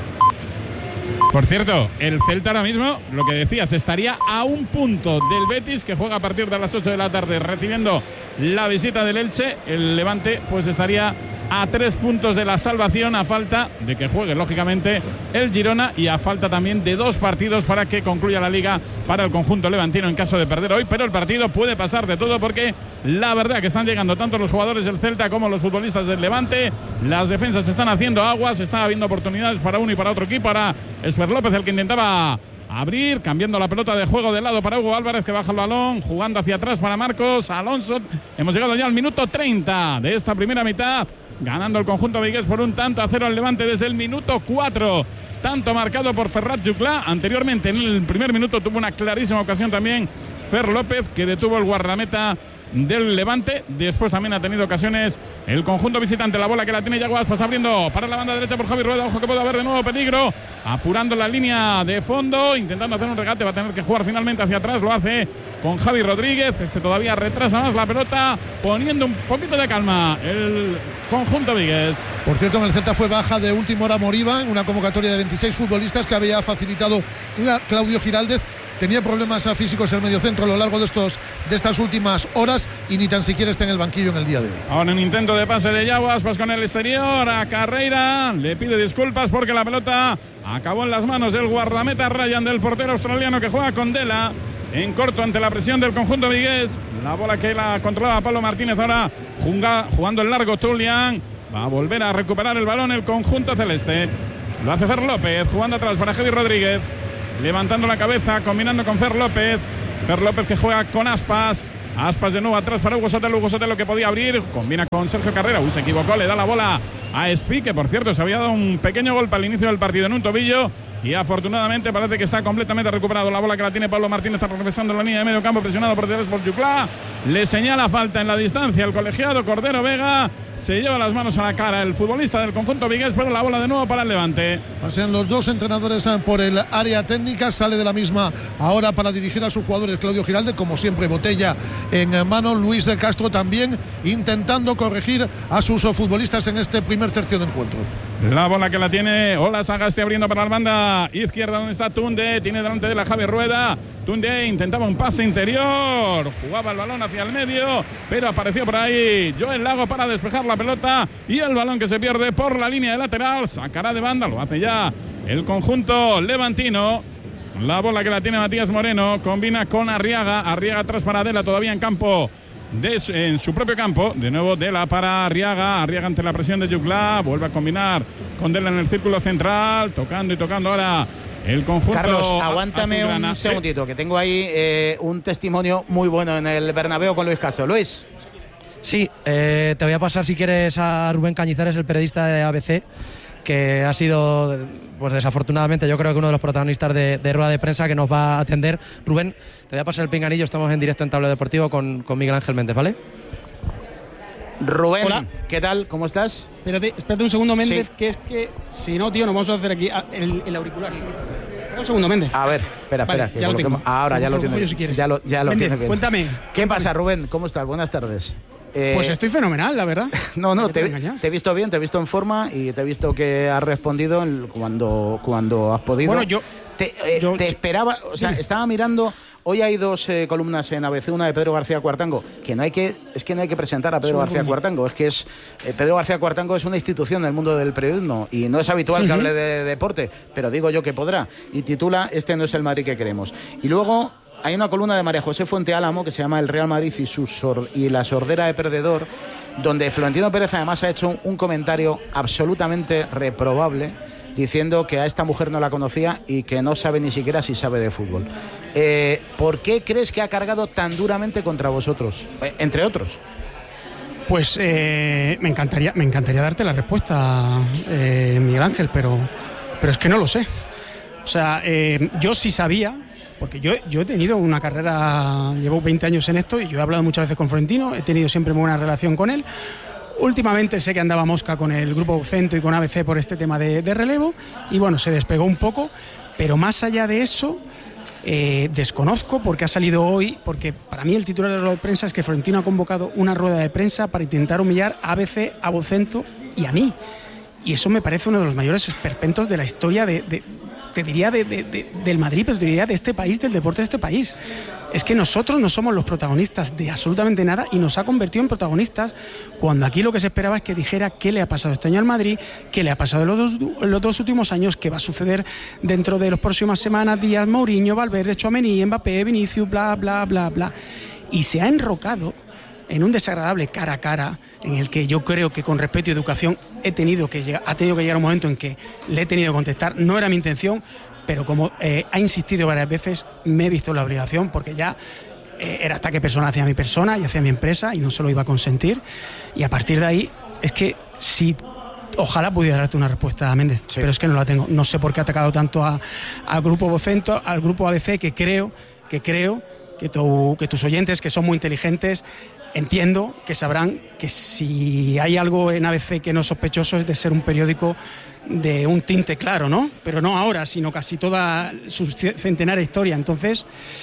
Por cierto, el Celta ahora mismo, lo que decías, estaría a un punto del Betis, que juega a partir de las 8 de la tarde recibiendo la visita del Elche. El Levante pues estaría a 3 puntos de la salvación, a falta de que juegue lógicamente el Girona y a falta también de 2 partidos para que concluya la Liga para el conjunto levantino en caso de perder hoy. Pero el partido puede pasar de todo, porque la verdad que están llegando tanto los jugadores del Celta como los futbolistas del Levante. Las defensas están haciendo aguas, está habiendo oportunidades para uno y para otro equipo. Ahora Esper López el que intentaba abrir, cambiando la pelota de juego de lado para Hugo Álvarez, que baja el balón, jugando hacia atrás para Marcos Alonso. Hemos llegado ya al minuto 30 de esta primera mitad, ganando el conjunto vigués por 1-0 al Levante desde el minuto 4. Tanto marcado por Ferrat Juclá. Anteriormente, en el primer minuto, tuvo una clarísima ocasión también Fer López, que detuvo el guardameta del Levante. Después también ha tenido ocasiones el conjunto visitante. La bola que la tiene Iago Aspas, abriendo para la banda derecha por Javi Rueda. Ojo que puede haber de nuevo peligro, apurando la línea de fondo, intentando hacer un regate. Va a tener que jugar finalmente hacia atrás. Lo hace con Javi Rodríguez. Todavía retrasa más la pelota, poniendo un poquito de calma el conjunto vigués. Por cierto, en el Celta fue baja de última hora Moriba, en una convocatoria de 26 futbolistas que había facilitado Claudio Giraldez. Tenía problemas físicos el mediocentro a lo largo de estas últimas horas y ni tan siquiera está en el banquillo en el día de hoy. Ahora un intento de pase de Iago Aspas con el exterior a Carreira. Le pide disculpas porque la pelota acabó en las manos del guardameta Ryan, del portero australiano que juega con Dela. en corto ante la presión del conjunto vigués. La bola que la controlaba Pablo Martínez, ahora jugando el largo Tulian. Va a volver a recuperar el balón el conjunto celeste. Lo hace Fer López, jugando atrás para Javi Rodríguez. Levantando la cabeza, combinando con Fer López. Fer López que juega con Aspas. Aspas de nuevo atrás para Hugo Sotelo que podía abrir. Combina con Sergio Carrera. Se equivocó, le da la bola a Espi, que por cierto se había dado un pequeño golpe al inicio del partido en un tobillo. Y afortunadamente parece que está completamente recuperado. La bola que la tiene Pablo Martínez, está regresando en la línea de medio campo, presionado por detrás por Juclá. Le señala falta en la distancia el colegiado Cordero Vega. Se lleva las manos a la cara el futbolista del conjunto vigués, pero la bola de nuevo para el Levante. Pasean los dos entrenadores por el área técnica. Sale de la misma ahora para dirigir a sus jugadores Claudio Giralde, como siempre, botella en mano. Luis Castro también intentando corregir a sus futbolistas en este primer tercio de encuentro. La bola que la tiene Ola Sagasti abriendo para la banda izquierda, donde está Tunde. Tiene delante de la Javi Rueda. Tunde intentaba un pase interior, jugaba el balón hacia el medio, pero apareció por ahí Joel Lago para despejar la pelota, y el balón que se pierde por la línea de lateral. Sacará de banda, lo hace ya el conjunto levantino. La bola que la tiene Matías Moreno, combina con Arriaga. Arriaga atrás para Adela, todavía en campo, en su propio campo. De nuevo Dela para Arriaga. Arriaga ante la presión de Juclá. Vuelve a combinar con Dela en el círculo central. Tocando y tocando ahora el conjunto. Carlos, aguántame un segundito, que tengo ahí un testimonio muy bueno en el Bernabéu con Luis Castro. Luis. Sí, te voy a pasar si quieres a Rubén Cañizares, el periodista de ABC, que ha sido, pues desafortunadamente, yo creo que uno de los protagonistas de rueda de prensa, que nos va a atender. Rubén, te voy a pasar el pinganillo, estamos en directo en Tablero Deportivo con Miguel Ángel Méndez, ¿vale? Rubén, hola. ¿Qué tal? ¿Cómo estás? Espérate un segundo, Méndez, sí. Que es que si no, tío, nos vamos a hacer aquí el auricular. Un segundo, Méndez. A ver, espera, vale, que ya lo tengo. Ahora ya lo tienes. Si quieres. Ya lo Méndez, tienes bien. Cuéntame. ¿Qué pasa, Rubén? ¿Cómo estás? Buenas tardes. Pues estoy fenomenal, la verdad. No, te he visto bien, te he visto en forma y te he visto que has respondido cuando has podido. Bueno, yo te esperaba, o sea, estaba mirando. Hoy hay dos columnas en ABC, una de Pedro García Cuartango, que no hay que presentar a Pedro García Cuartango, Pedro García Cuartango es una institución del mundo del periodismo y no es habitual que hable de deporte, pero digo yo que podrá, y titula Este no es el Madrid que queremos. Y luego hay una columna de María José Fuente Álamo que se llama El Real Madrid y la sordera de perdedor, donde Florentino Pérez además ha hecho un comentario absolutamente reprobable, diciendo que a esta mujer no la conocía y que no sabe ni siquiera si sabe de fútbol. ¿Por qué crees que ha cargado tan duramente contra vosotros, entre otros? Pues me encantaría darte la respuesta, Miguel Ángel, pero es que no lo sé. O sea, yo sí sabía, porque yo he tenido una carrera, llevo 20 años en esto y yo he hablado muchas veces con Florentino, he tenido siempre muy buena relación con él. Últimamente sé que andaba mosca con el Grupo Centro y con ABC por este tema de relevo y bueno, se despegó un poco, pero más allá de eso desconozco porque ha salido hoy, porque para mí el titular de la rueda de prensa es que Florentino ha convocado una rueda de prensa para intentar humillar a ABC, a Vocento y a mí, y eso me parece uno de los mayores esperpentos de la historia te diría del Madrid, pero te diría de este país, del deporte de este país. Es que nosotros no somos los protagonistas de absolutamente nada y nos ha convertido en protagonistas cuando aquí lo que se esperaba es que dijera qué le ha pasado este año al Madrid, qué le ha pasado en los dos últimos años, qué va a suceder dentro de las próximas semanas, días, Mourinho, Valverde, Tchouaméni, Mbappé, Vinicius, bla, bla, bla, bla. Y se ha enrocado en un desagradable cara a cara en el que yo creo que con respeto y educación ha tenido que llegar un momento en que le he tenido que contestar. No era mi intención, pero como ha insistido varias veces, me he visto en la obligación porque ya era ataque personal hacia mi persona y hacia mi empresa y no se lo iba a consentir. Y a partir de ahí, es que si ojalá pudiera darte una respuesta a Méndez, sí, pero es que no la tengo. No sé por qué ha atacado tanto al Grupo Vocento, al Grupo ABC, que creo que tus oyentes, que son muy inteligentes, entiendo que sabrán que si hay algo en ABC que no es sospechoso es de ser un periódico de un tinte claro, ¿no? Pero no ahora, sino casi toda su centenaria historia. Entonces,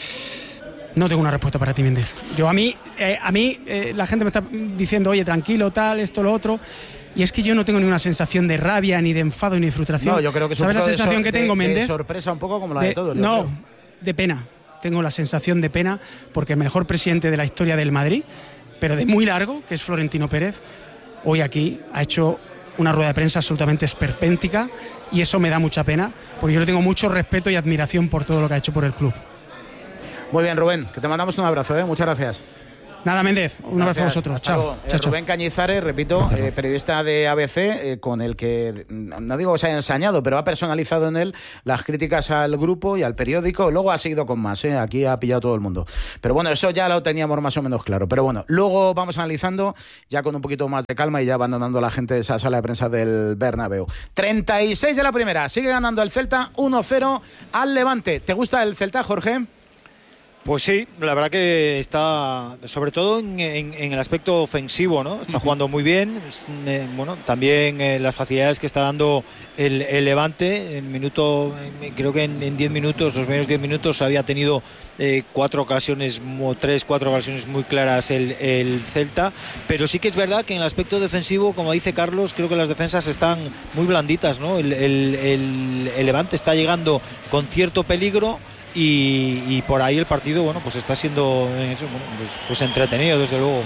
no tengo una respuesta para ti, Méndez. A mí la gente me está diciendo, oye, tranquilo, tal, esto, lo otro. Y es que yo no tengo ninguna sensación de rabia, ni de enfado, ni de frustración. No, yo creo que es ¿sabes un poco la sensación que tengo, Méndez? De sorpresa un poco como la de todos. No, de pena. Tengo la sensación de pena porque el mejor presidente de la historia del Madrid, pero de muy largo, que es Florentino Pérez, hoy aquí ha hecho una rueda de prensa absolutamente esperpéntica y eso me da mucha pena porque yo le tengo mucho respeto y admiración por todo lo que ha hecho por el club. Muy bien, Rubén, que te mandamos un abrazo, muchas gracias. Nada, Méndez, un abrazo a vosotros. Chao. Rubén Cañizares, repito, periodista de ABC, con el que, no digo que se haya ensañado, pero ha personalizado en él las críticas al grupo y al periódico. Luego ha seguido con más, aquí ha pillado todo el mundo. Pero bueno, eso ya lo teníamos más o menos claro. Pero bueno, luego vamos analizando ya con un poquito más de calma y ya abandonando la gente de esa sala de prensa del Bernabéu. 36 de la primera, sigue ganando el Celta 1-0 al Levante. ¿Te gusta el Celta, Jorge? Pues sí, la verdad que está, sobre todo en el aspecto ofensivo, ¿no? Está jugando muy bien. Bueno, también las facilidades que está dando el Levante. Creo que en 10 minutos, los primeros 10 minutos, había tenido 4 ocasiones muy claras el Celta. Pero sí que es verdad que en el aspecto defensivo, como dice Carlos, creo que las defensas están muy blanditas, ¿no? El Levante está llegando con cierto peligro. Y por ahí el partido, bueno, pues está siendo pues entretenido, desde luego.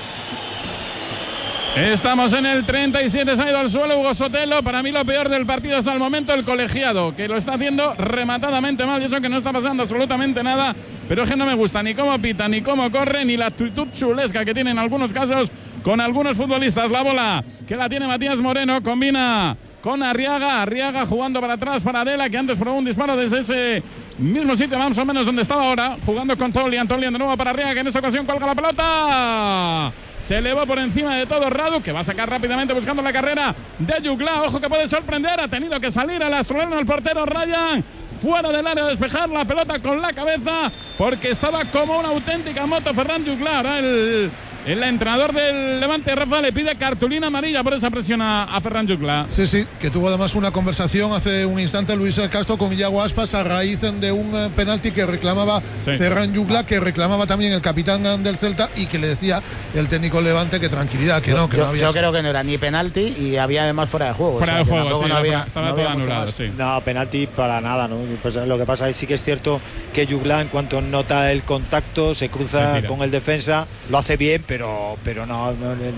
Estamos en el 37, se ha ido al suelo Hugo Sotelo. Para mí lo peor del partido hasta el momento, el colegiado, que lo está haciendo rematadamente mal. Y eso que no está pasando absolutamente nada, pero es que no me gusta ni cómo pita, ni cómo corre, ni la actitud chulesca que tiene en algunos casos con algunos futbolistas. La bola que la tiene Matías Moreno, combina con Arriaga jugando para atrás para Adela, que antes probó un disparo desde ese mismo sitio más o menos donde estaba ahora, jugando con Tolian de nuevo para Arriaga, que en esta ocasión cuelga la pelota. Se elevó por encima de todo Radu, que va a sacar rápidamente buscando la carrera de Jugla. Ojo que puede sorprender, ha tenido que salir al australiano, el portero Ryan, fuera del área a despejar la pelota con la cabeza, porque estaba como una auténtica moto Ferran Jugla. Ahora el entrenador del Levante, Rafa, le pide cartulina amarilla por esa presión a Ferran Jugla. Sí, que tuvo además una conversación hace un instante Luis Castro con Iago Aspas a raíz de un penalti que reclamaba Ferran Jugla, que reclamaba también el capitán del Celta, y que le decía el técnico Levante que tranquilidad, que no había. Yo creo que no era ni penalti y había además fuera de juego. Fuera de juego, sí, estaba todo anulado, sí. No, penalti para nada, ¿no? Pues lo que pasa es que sí que es cierto que Jugla, en cuanto nota el contacto, se cruza con el defensa, lo hace bien, pero no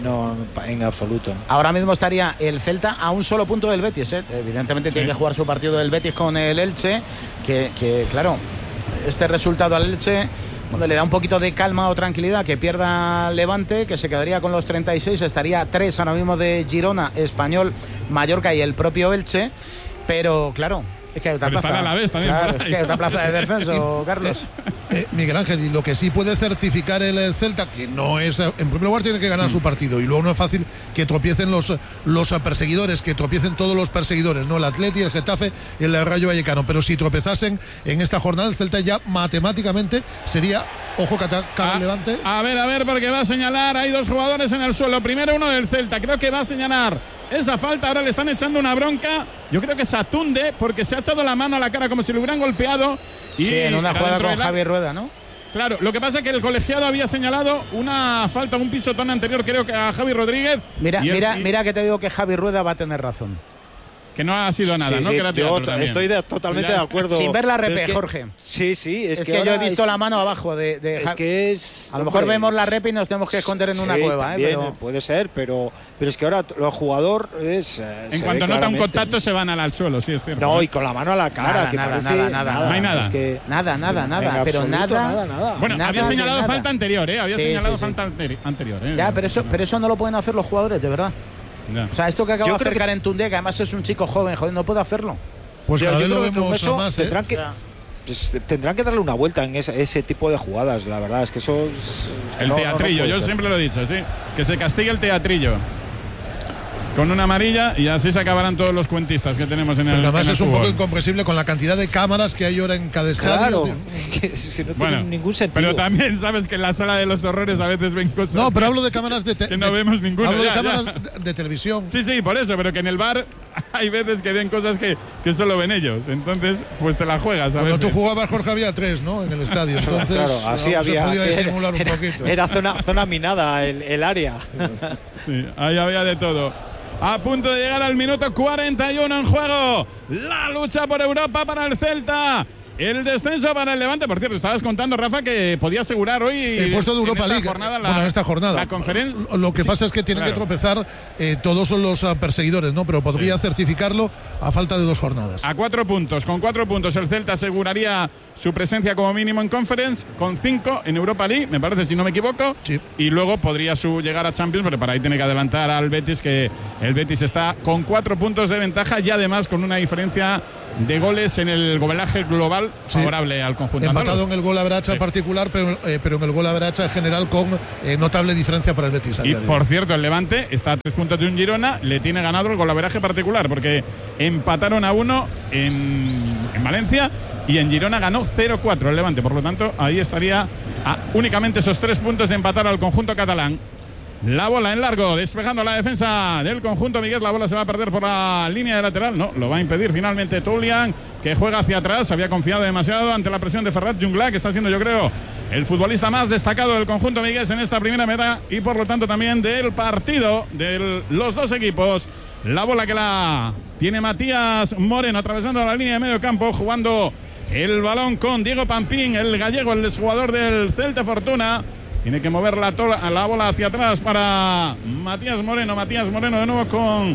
en absoluto. Ahora mismo estaría el Celta a un solo punto del Betis, Evidentemente tiene que jugar su partido del Betis con el Elche, que claro, este resultado al Elche, bueno, le da un poquito de calma o tranquilidad, que pierda Levante, que se quedaría con los 36, estaría a 3 ahora mismo de Girona, Español, Mallorca y el propio Elche, pero claro, es que hay otra plaza. A la vez también, claro, es que hay otra plaza de descenso, Carlos. Miguel Ángel, y lo que sí puede certificar el Celta, que no es, en primer lugar tiene que ganar su partido, y luego no es fácil que tropiecen los perseguidores, que tropiecen todos los perseguidores, ¿no? El Atleti, el Getafe, el Rayo Vallecano. Pero si tropezasen en esta jornada, el Celta ya matemáticamente sería, ojo que ataca el Levante. A ver, porque va a señalar, hay 2 jugadores en el suelo. Primero uno del Celta, creo que va a señalar esa falta. Ahora le están echando una bronca, yo creo que es a Tunde, porque se ha echado la mano a la cara como si lo hubieran golpeado. Y sí, en una jugada con Javi Rueda, ¿no? Claro, lo que pasa es que el colegiado había señalado una falta, un pisotón anterior, creo que a Javi Rodríguez. Mira que te digo que Javi Rueda va a tener razón. Que no ha sido nada, ¿no? Sí, que era yo estoy totalmente de acuerdo. Sin ver la repe, Jorge. Sí, es que yo he visto la mano abajo es que es. A lo mejor vemos la repe y nos tenemos que esconder en una cueva, también, pero puede ser, pero es que ahora los jugadores en cuanto nota un contacto se van al suelo, sí es cierto. No, y con la mano a la cara, nada. No hay nada. Nada, pero nada. Bueno, había señalado falta anterior, había señalado falta anterior. Ya, pero eso no lo pueden hacer los jugadores, de verdad. No. O sea, esto que acaba de hacer Karen Tunde, que además es un chico joven, joder, no puede hacerlo. Pues cada vez lo vemos eso más, tendrán que darle una vuelta en ese tipo de jugadas, la verdad, es que eso es, el teatrillo, yo siempre lo he dicho, sí, que se castigue el teatrillo con una amarilla y así se acabarán todos los cuentistas que tenemos en el Pero además en el es un fútbol. poco incomprensible con la cantidad de cámaras que hay ahora en cada estadio. Claro, que no tiene ningún sentido. Pero también sabes que en la sala de los horrores a veces ven cosas. No, pero hablo de cámaras que no vemos ninguna. Hablo de cámaras de televisión. Sí, por eso, pero que en el bar hay veces que ven cosas que solo ven ellos. Entonces, pues te la juegas. Cuando tú jugabas, Jorge, había 3, ¿no? En el estadio. Entonces, claro, así había. Se podía disimular un poquito. Era zona minada el área. Sí, ahí había de todo. A punto de llegar al minuto 41 en juego. La lucha por Europa para el Celta. el descenso para el Levante. Por cierto, estabas contando, Rafa, que podía asegurar hoy el puesto de Europa League. En esta jornada. La conferencia. Lo que pasa es que tienen que tropezar todos los perseguidores, ¿no? Pero podría certificarlo a falta de 2 jornadas. A 4 puntos. Con 4 puntos el Celta aseguraría su presencia como mínimo en Conference, con 5 en Europa League, me parece, si no me equivoco. Sí. Y luego podría llegar a Champions, pero para ahí tiene que adelantar al Betis, que el Betis está con 4 puntos de ventaja y además con una diferencia de goles en el golaje global favorable al conjunto. Empatado en el gol average particular, pero en el gol average general con notable diferencia para el Betis. Y por cierto, el Levante está a 3 puntos de un Girona, le tiene ganado el gol average particular, porque empataron a 1 en Valencia y en Girona ganó 0-4 el Levante. Por lo tanto, ahí estaría a únicamente esos 3 puntos de empatar al conjunto catalán. La bola en largo, despejando la defensa del conjunto Miguel. La bola se va a perder por la línea de lateral. No, lo va a impedir finalmente Tolian, que juega hacia atrás. Había confiado demasiado ante la presión de Ferran Jungla, que está siendo, yo creo, el futbolista más destacado del conjunto Miguel en esta primera meta y por lo tanto también del partido de los dos equipos. La bola que la tiene Matías Moreno atravesando la línea de medio campo, jugando el balón con Diego Pampín, el gallego, el exjugador del Celta Fortuna. Tiene que mover la bola hacia atrás para Matías Moreno. Matías Moreno de nuevo con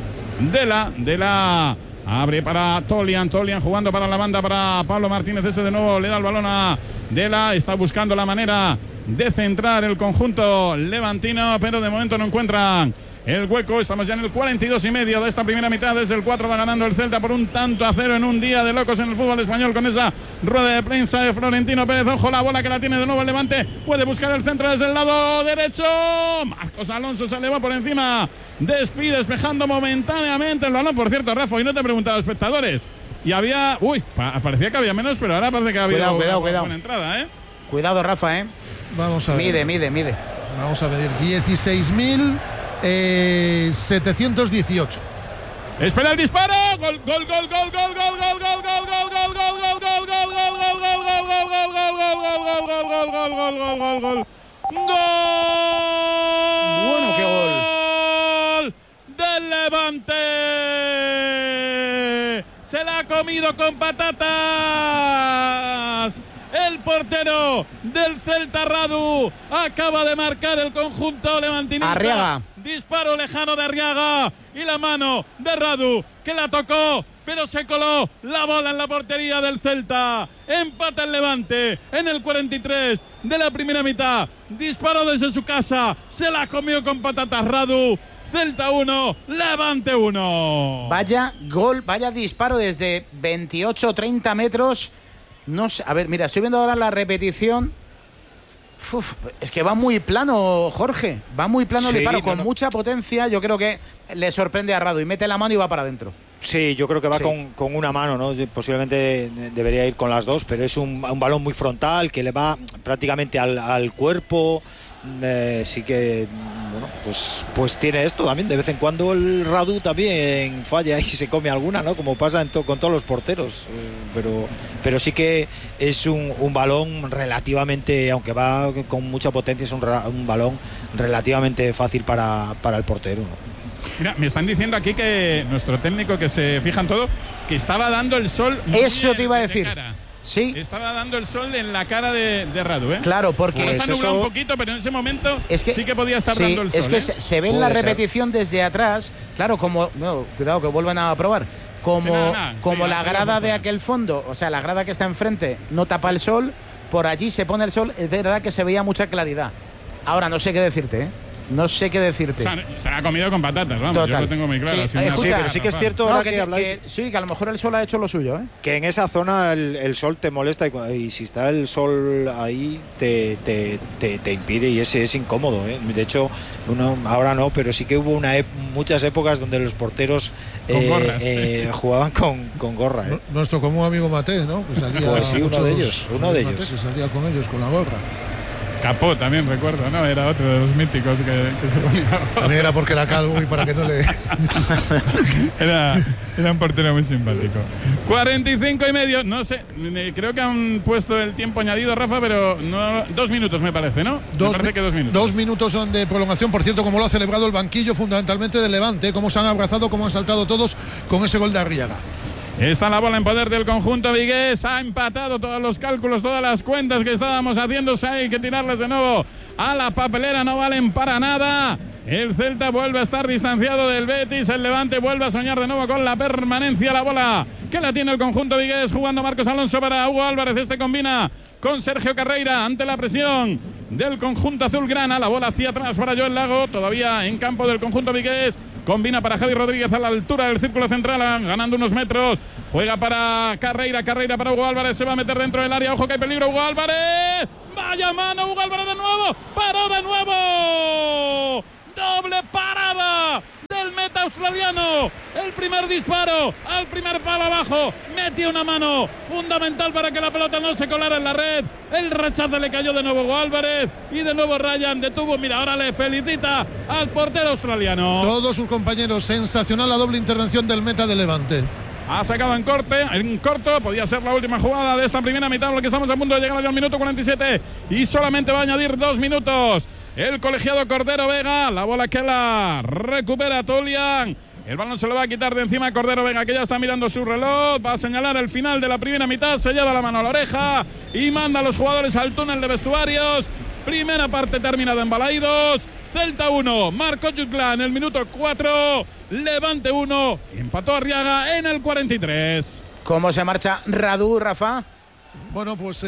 Dela abre para Tolian jugando para la banda para Pablo Martínez. Ese de nuevo le da el balón a Dela. Está buscando la manera de centrar el conjunto levantino, pero de momento no encuentran el hueco. Estamos ya en el 42,5 de esta primera mitad. Desde el 4 va ganando el Celta por 1-0 en un día de locos en el fútbol español, con esa rueda de prensa de Florentino Pérez. Ojo, la bola que la tiene de nuevo el Levante. Puede buscar el centro desde el lado derecho. Marcos Alonso se eleva por encima. Despejando momentáneamente el balón. Por cierto, Rafa, hoy no te he preguntado, espectadores. Y había... parecía que había menos, pero ahora parece que había cuidado. buena entrada, ¿eh? Cuidado, Rafa, ¿eh? Vamos a ver. Mide. Vamos a medir 16.718. Espera el disparo. Gol. Bueno, qué gol. Del Levante. Se la ha comido con patatas. El portero del Celta, Radu, acaba de marcar el conjunto levantinista. Arriaga. Disparo lejano de Arriaga y la mano de Radu, que la tocó, pero se coló la bola en la portería del Celta. Empata el Levante en el 43 de la primera mitad. Disparó desde su casa, se la comió con patatas Radu. Celta 1, Levante 1. Vaya gol, vaya disparo desde 28-30 metros. No sé, a ver, mira, estoy viendo ahora la repetición. Es que va muy plano, Jorge. Va muy plano el disparo, con mucha potencia. Yo creo que le sorprende a Radu y mete la mano y va para adentro. Sí, yo creo que va con una mano, ¿no? Posiblemente debería ir con las dos, pero es un balón muy frontal que le va prácticamente al cuerpo. Sí que, bueno, pues tiene esto también. De vez en cuando el Radu también falla y se come alguna, ¿no? Como pasa con todos los porteros. Pero sí que es un balón relativamente, aunque va con mucha potencia, es un balón relativamente fácil para el portero, ¿no? Mira, me están diciendo aquí que nuestro técnico, que se fija en todo, que estaba dando el sol. Eso te iba a decir. Sí. Estaba dando el sol en la cara de Radu, ¿eh? Claro, porque se ha nublado un poquito, pero en ese momento sí que podía estar dando el sol. Es que se ve en la repetición desde atrás. Claro, como... No, cuidado, que vuelvan a probar. Como la grada de aquel fondo, o sea, la grada que está enfrente no tapa el sol, por allí se pone el sol. Es verdad que se veía mucha claridad. Ahora, no sé qué decirte, ¿eh? No sé qué decirte. O sea, se la ha comido con patatas, vamos. Total. Yo lo tengo muy claro. Sí, pero sí que es cierto ahora que habláis. Sí, que a lo mejor el sol ha hecho lo suyo, ¿eh? Que en esa zona el sol te molesta y si está el sol ahí te impide y es incómodo, ¿eh? De hecho, ahora no, pero sí que hubo muchas épocas donde los porteros jugaban con gorra, ¿eh? Nuestro común amigo Mate, ¿no? Que salía pues sí, uno de ellos. Que salía con ellos con la gorra. Capó también, recuerdo, ¿no? Era otro de los míticos que se ponía. También era porque era calvo y para que no le... era un portero muy simpático. 45,5, no sé, creo que han puesto el tiempo añadido, Rafa, pero no, 2 minutos me parece, ¿no? Me parece que 2 minutos. 2 minutos son de prolongación, por cierto, como lo ha celebrado el banquillo fundamentalmente del Levante, cómo se han abrazado, cómo han saltado todos con ese gol de Arriaga. Está la bola en poder del conjunto vigués. Ha empatado todos los cálculos, todas las cuentas que estábamos haciendo. Hay que tirarles de nuevo a la papelera, no valen para nada. El Celta vuelve a estar distanciado del Betis. El Levante vuelve a soñar de nuevo con la permanencia. La bola que la tiene el conjunto vigués, jugando Marcos Alonso para Hugo Álvarez. Este combina con Sergio Carreira ante la presión del conjunto azulgrana. La bola hacia atrás para Joel Lago, todavía en campo del conjunto vigués. Combina para Javi Rodríguez a la altura del círculo central, ganando unos metros. Juega para Carreira para Hugo Álvarez. Se va a meter dentro del área. Ojo que hay peligro. Hugo Álvarez. Vaya mano. Hugo Álvarez de nuevo. Paró de nuevo. Doble parada del meta australiano. El primer disparo al primer palo abajo. Metió una mano fundamental para que la pelota no se colara en la red. El rechazo le cayó de nuevo a Hugo Álvarez. Y de nuevo Ryan detuvo. Mira, ahora le felicita al portero australiano. Todos sus compañeros. Sensacional la doble intervención del meta de Levante. Ha sacado en corto, podía ser la última jugada de esta primera mitad, porque estamos a punto de llegar al minuto 47 y solamente va a añadir 2 minutos. El colegiado Cordero Vega, la bola que la recupera Tolian. El balón se lo va a quitar de encima a Cordero Vega, que ya está mirando su reloj. Va a señalar el final de la primera mitad, se lleva la mano a la oreja y manda a los jugadores al túnel de vestuarios. Primera parte terminada en Balaidos. Celta 1, Marco Jutgla en el minuto 4, Levante 1, empató Arriaga en el 43. ¿Cómo se marcha Radu, Rafa? Bueno, pues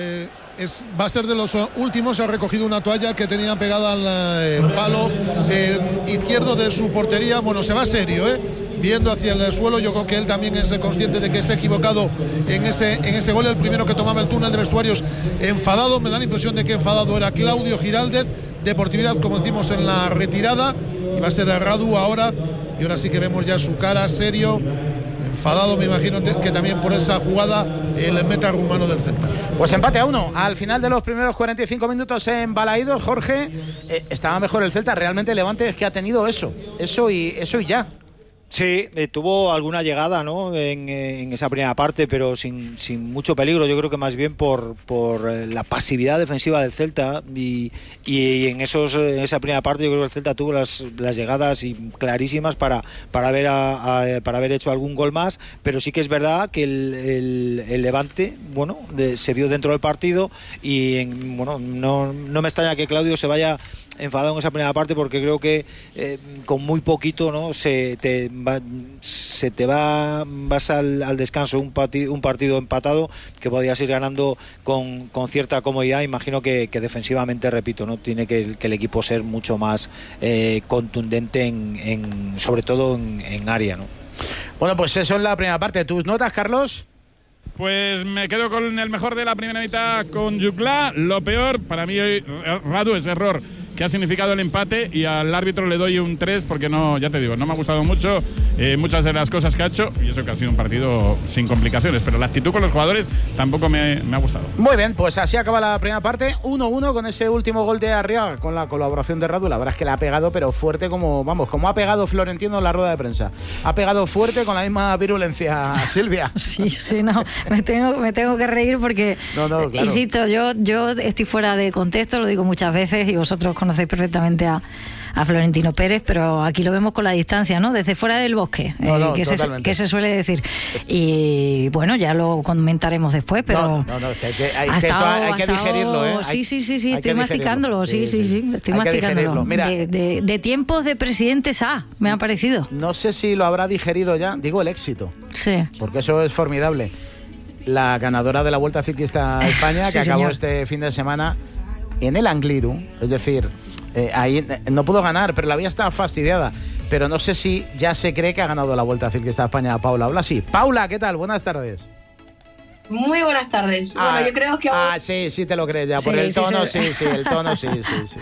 va a ser de los últimos. Ha recogido una toalla que tenía pegada al palo izquierdo de su portería. Bueno, se va serio, viendo hacia el suelo. Yo creo que él también es consciente de que se ha equivocado en ese gol. El primero que tomaba el túnel de vestuarios enfadado. Me da la impresión de que enfadado era Claudio Giraldez. Deportividad, como decimos, en la retirada. Y va a ser a Radu ahora. Y ahora sí que vemos ya su cara serio, enfadado, me imagino que también por esa jugada, el meta rumano del Celta. Pues empate a 1 al final de los primeros 45 minutos en Balaidos. Jorge, estaba mejor el Celta. Realmente el Levante es que ha tenido eso y ya. Sí, tuvo alguna llegada, ¿no? en esa primera parte, pero sin mucho peligro. Yo creo que más bien por la pasividad defensiva del Celta y en esa primera parte yo creo que el Celta tuvo las llegadas clarísimas para haber hecho algún gol más, pero sí que es verdad que el Levante, bueno, se vio dentro del partido y no me extraña que Claudio se vaya enfadado en esa primera parte, porque creo que con muy poquito, ¿no? Vas al descanso un partido empatado que podías ir ganando con cierta comodidad. Imagino que defensivamente, repito, no tiene que el equipo ser mucho más contundente sobre todo en área, ¿no? Bueno, pues eso es la primera parte. ¿Tus notas, Carlos? Pues me quedo con el mejor de la primera mitad con Jutgla. Lo peor para mí, Radu, es error que ha significado el empate, y al árbitro le doy un 3 porque no, ya te digo, no me ha gustado mucho muchas de las cosas que ha hecho, y eso que ha sido un partido sin complicaciones, pero la actitud con los jugadores tampoco me ha gustado. Muy bien, pues así acaba la primera parte, 1-1 con ese último gol de Arriaga con la colaboración de Radu. La verdad es que le ha pegado, pero fuerte como ha pegado Florentino en la rueda de prensa. Ha pegado fuerte con la misma virulencia, Silvia. Sí, no, me tengo que reír porque, claro. Insisto, yo estoy fuera de contexto, lo digo muchas veces y vosotros conocéis perfectamente a Florentino Pérez, pero aquí lo vemos con la distancia, ¿no? Desde fuera del bosque, que se suele decir. Y bueno, ya lo comentaremos después, pero hay que digerirlo, Sí, estoy masticándolo, estoy masticándolo. Mira, de tiempos de presidentes me ha parecido. No sé si lo habrá digerido ya, digo el éxito. Sí. Porque eso es formidable. La ganadora de la Vuelta Ciclista a España, que acabó este fin de semana en el Angliru, es decir, ahí no pudo ganar, pero la vía estaba fastidiada. Pero no sé si ya se cree que ha ganado la Vuelta Ciclista a España Paula Blasi. Paula, ¿qué tal? Buenas tardes. Muy buenas tardes. Bueno, yo creo que... sí te lo crees ya, por el tono, el tono, sí.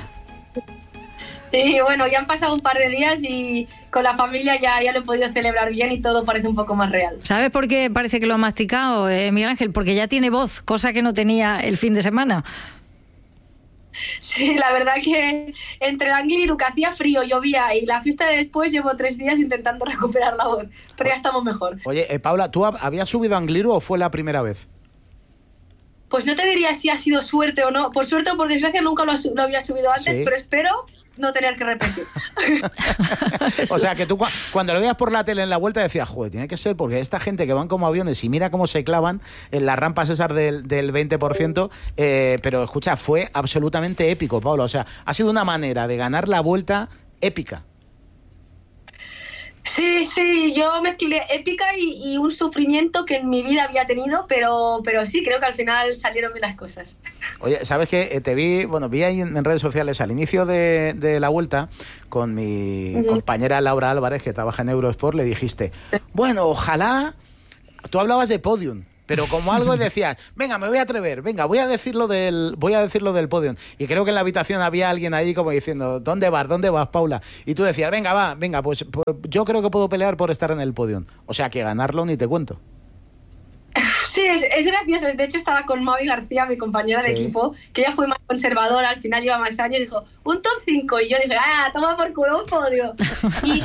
Sí, bueno, ya han pasado un par de días y con la familia ya lo he podido celebrar bien y todo parece un poco más real. ¿Sabes por qué parece que lo ha masticado, Miguel Ángel? Porque ya tiene voz, cosa que no tenía el fin de semana. Sí, la verdad que entre el Angliru, que hacía frío, llovía, y la fiesta de después, llevo 3 días intentando recuperar la voz, pero ya estamos mejor. Oye, Paula, ¿tú habías subido a Angliru o fue la primera vez? Pues no te diría si ha sido suerte o no. Por suerte o por desgracia nunca lo había subido antes, pero espero no tener que repetir. O sea, que tú cuando lo veías por la tele en la vuelta decías, joder, tiene que ser porque esta gente que van como aviones y mira cómo se clavan en las rampas esas del 20%, pero escucha, fue absolutamente épico, Paula. O sea, ha sido una manera de ganar la vuelta épica. Sí, yo mezclé épica y un sufrimiento que en mi vida había tenido, pero sí, creo que al final salieron bien las cosas. Oye, ¿sabes qué? Te vi ahí en redes sociales al inicio de la vuelta con mi compañera Laura Álvarez, que trabaja en Eurosport, le dijiste, bueno, ojalá, tú hablabas de podium, pero como algo decías, venga, me voy a atrever, venga, voy a decirlo del podium. Y creo que en la habitación había alguien ahí como diciendo, ¿dónde vas, Paula? Y tú decías, venga, pues yo creo que puedo pelear por estar en el podium. O sea, que ganarlo ni te cuento. Sí, es gracioso. De hecho, estaba con Mavi García, mi compañera de equipo, que ella fue más conservadora, al final lleva más años, y dijo, un top 5. Y yo dije, toma por culo un podio. Y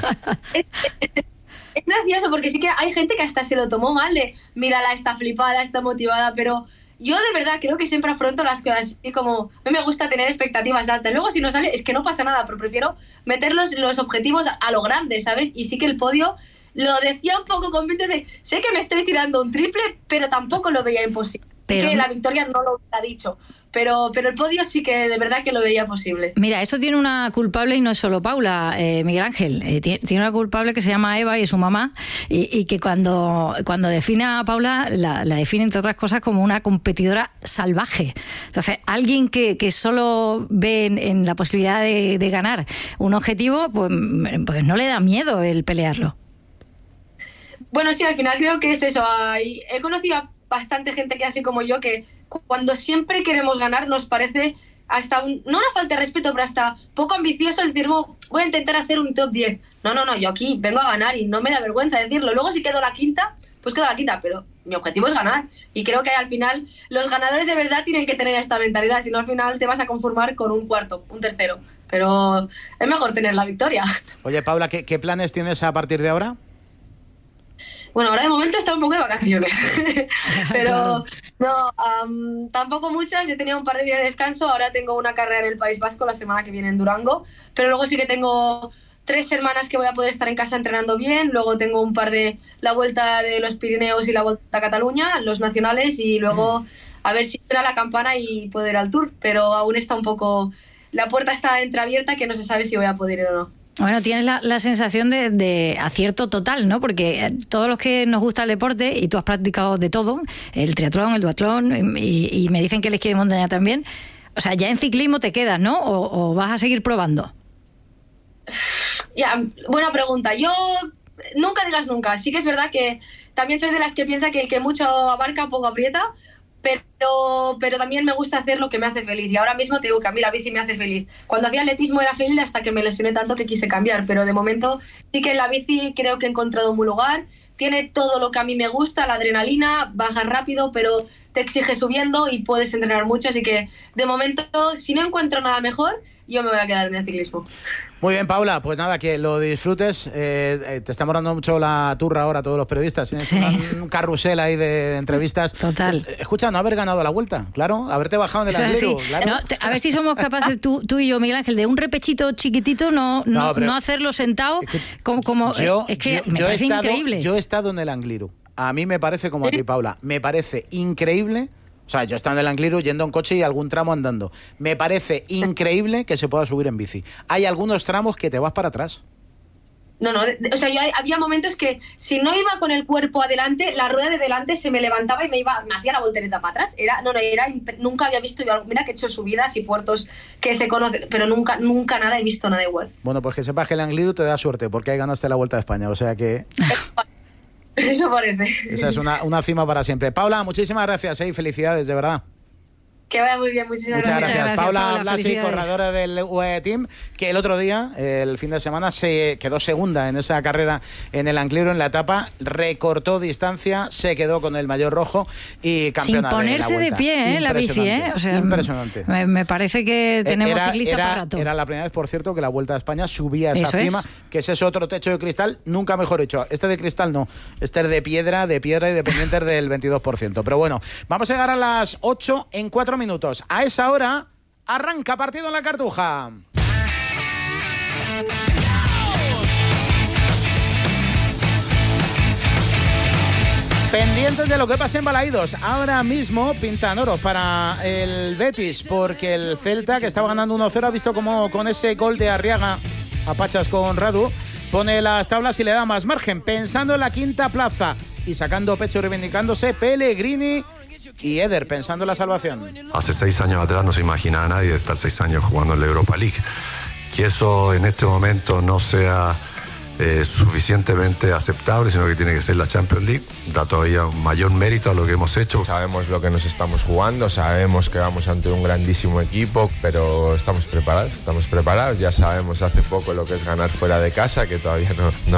es gracioso porque sí que hay gente que hasta se lo tomó mal de, mírala, está flipada, está motivada, pero yo de verdad creo que siempre afronto las cosas así como, a mí me gusta tener expectativas altas. Luego si no sale, es que no pasa nada, pero prefiero meter los objetivos a lo grande, ¿sabes? Y sí que el podio lo decía un poco con mente de, sé que me estoy tirando un triple, pero tampoco lo veía imposible. Pero que la victoria no lo ha dicho. Pero el podio sí que de verdad que lo veía posible. Mira, eso tiene una culpable y no es solo Paula, Miguel Ángel. Tiene una culpable que se llama Eva y es su mamá, y que cuando define a Paula la define, entre otras cosas, como una competidora salvaje. Entonces, alguien que solo ve en la posibilidad de ganar un objetivo, pues no le da miedo el pelearlo. Bueno, sí, al final creo que es eso. He conocido a bastante gente que así como yo, que cuando siempre queremos ganar nos parece hasta no una falta de respeto, pero hasta poco ambicioso el decir, voy a intentar hacer un top 10. No, yo aquí vengo a ganar y no me da vergüenza decirlo. Luego si quedo la quinta, pues quedo la quinta, pero mi objetivo es ganar. Y creo que al final los ganadores de verdad tienen que tener esta mentalidad, si no al final te vas a conformar con un cuarto, un tercero. Pero es mejor tener la victoria. Oye, Paula, ¿qué planes tienes a partir de ahora? Bueno, ahora de momento está un poco de vacaciones, pero no, tampoco muchas. He tenido un par de días de descanso, ahora tengo una carrera en el País Vasco la semana que viene en Durango, pero luego sí que tengo 3 semanas que voy a poder estar en casa entrenando bien, luego tengo un par de la Vuelta de los Pirineos y la Vuelta a Cataluña, los nacionales, y luego a ver si suena la campana y puedo ir al Tour, pero aún está un poco, la puerta está entreabierta que no se sabe si voy a poder ir o no. Bueno, tienes la sensación de acierto total, ¿no? Porque todos los que nos gusta el deporte, y tú has practicado de todo, el triatlón, el duatlón, y me dicen que el esquí de montaña también, o sea, ya en ciclismo te quedas, ¿no? ¿O vas a seguir probando? Ya, buena pregunta. Yo nunca digas nunca. Sí que es verdad que también soy de las que piensa que el que mucho abarca poco aprieta, pero también me gusta hacer lo que me hace feliz, y ahora mismo te digo que a mí la bici me hace feliz. Cuando hacía atletismo era feliz hasta que me lesioné tanto que quise cambiar, pero de momento sí que en la bici creo que he encontrado un buen lugar. Tiene todo lo que a mí me gusta, la adrenalina, bajas rápido, pero te exige subiendo y puedes entrenar mucho, así que de momento, si no encuentro nada mejor, yo me voy a quedar en el ciclismo. Muy bien, Paula, pues nada, que lo disfrutes. Te estamos dando mucho la turra ahora a todos los periodistas. Tienes un carrusel ahí de entrevistas. Total. Escucha, no haber ganado la Vuelta, claro, haberte bajado en el Angliru, sí. claro. No, a ver si somos capaces, tú y yo, Miguel Ángel, de un repechito chiquitito, no hacerlo sentado, como es que me parece increíble. Yo he estado en el Angliru. A mí me parece como a ti, Paula, me parece increíble. O sea, yo he estado en el Angliru yendo en coche y algún tramo andando. Me parece increíble que se pueda subir en bici. Hay algunos tramos que te vas para atrás. No, o sea, había momentos que si no iba con el cuerpo adelante, la rueda de delante se me levantaba y me hacía la voltereta para atrás. Nunca había visto yo algo. Mira que he hecho subidas y puertos que se conocen, pero nunca nada he visto nada igual. Bueno, pues que sepas que el Angliru te da suerte, porque ahí ganaste la Vuelta a España, o sea que... Eso parece. Esa es una cima para siempre. Paula, muchísimas gracias y felicidades, de verdad. Que vaya muy bien, muchísimas Muchas gracias. gracias. Paula Blasi, corredora del UAE Team, que el otro día, el fin de semana, se quedó segunda en esa carrera en el Anclero, en la etapa, recortó distancia, se quedó con el maillot rojo y campeona. Sin ponerse de pie, la bici, o sea, impresionante. Me parece que tenemos ciclistas para rato. Era la primera vez, por cierto, que la Vuelta a España subía a esa Eso cima, que ese es otro techo de cristal, nunca mejor hecho. Este de cristal no, este es de piedra y dependiente del 22%. Pero bueno, vamos a llegar a las 8 en 4 minutos. A esa hora arranca partido en la Cartuja. Pendientes de lo que pasa en Balaídos. Ahora mismo pintan oro para el Betis, porque el Celta, que estaba ganando 1-0, ha visto como con ese gol de Arriaga a pachas con Radu, pone las tablas y le da más margen, pensando en la quinta plaza y sacando pecho y reivindicándose Pellegrini y Eder, pensando en la salvación. Hace 6 años atrás no se imaginaba a nadie estar 6 años jugando en la Europa League. Que eso en este momento no sea suficientemente aceptable, sino que tiene que ser la Champions League, da todavía un mayor mérito a lo que hemos hecho. Sabemos lo que nos estamos jugando, sabemos que vamos ante un grandísimo equipo, pero estamos preparados, ya sabemos hace poco lo que es ganar fuera de casa, que todavía no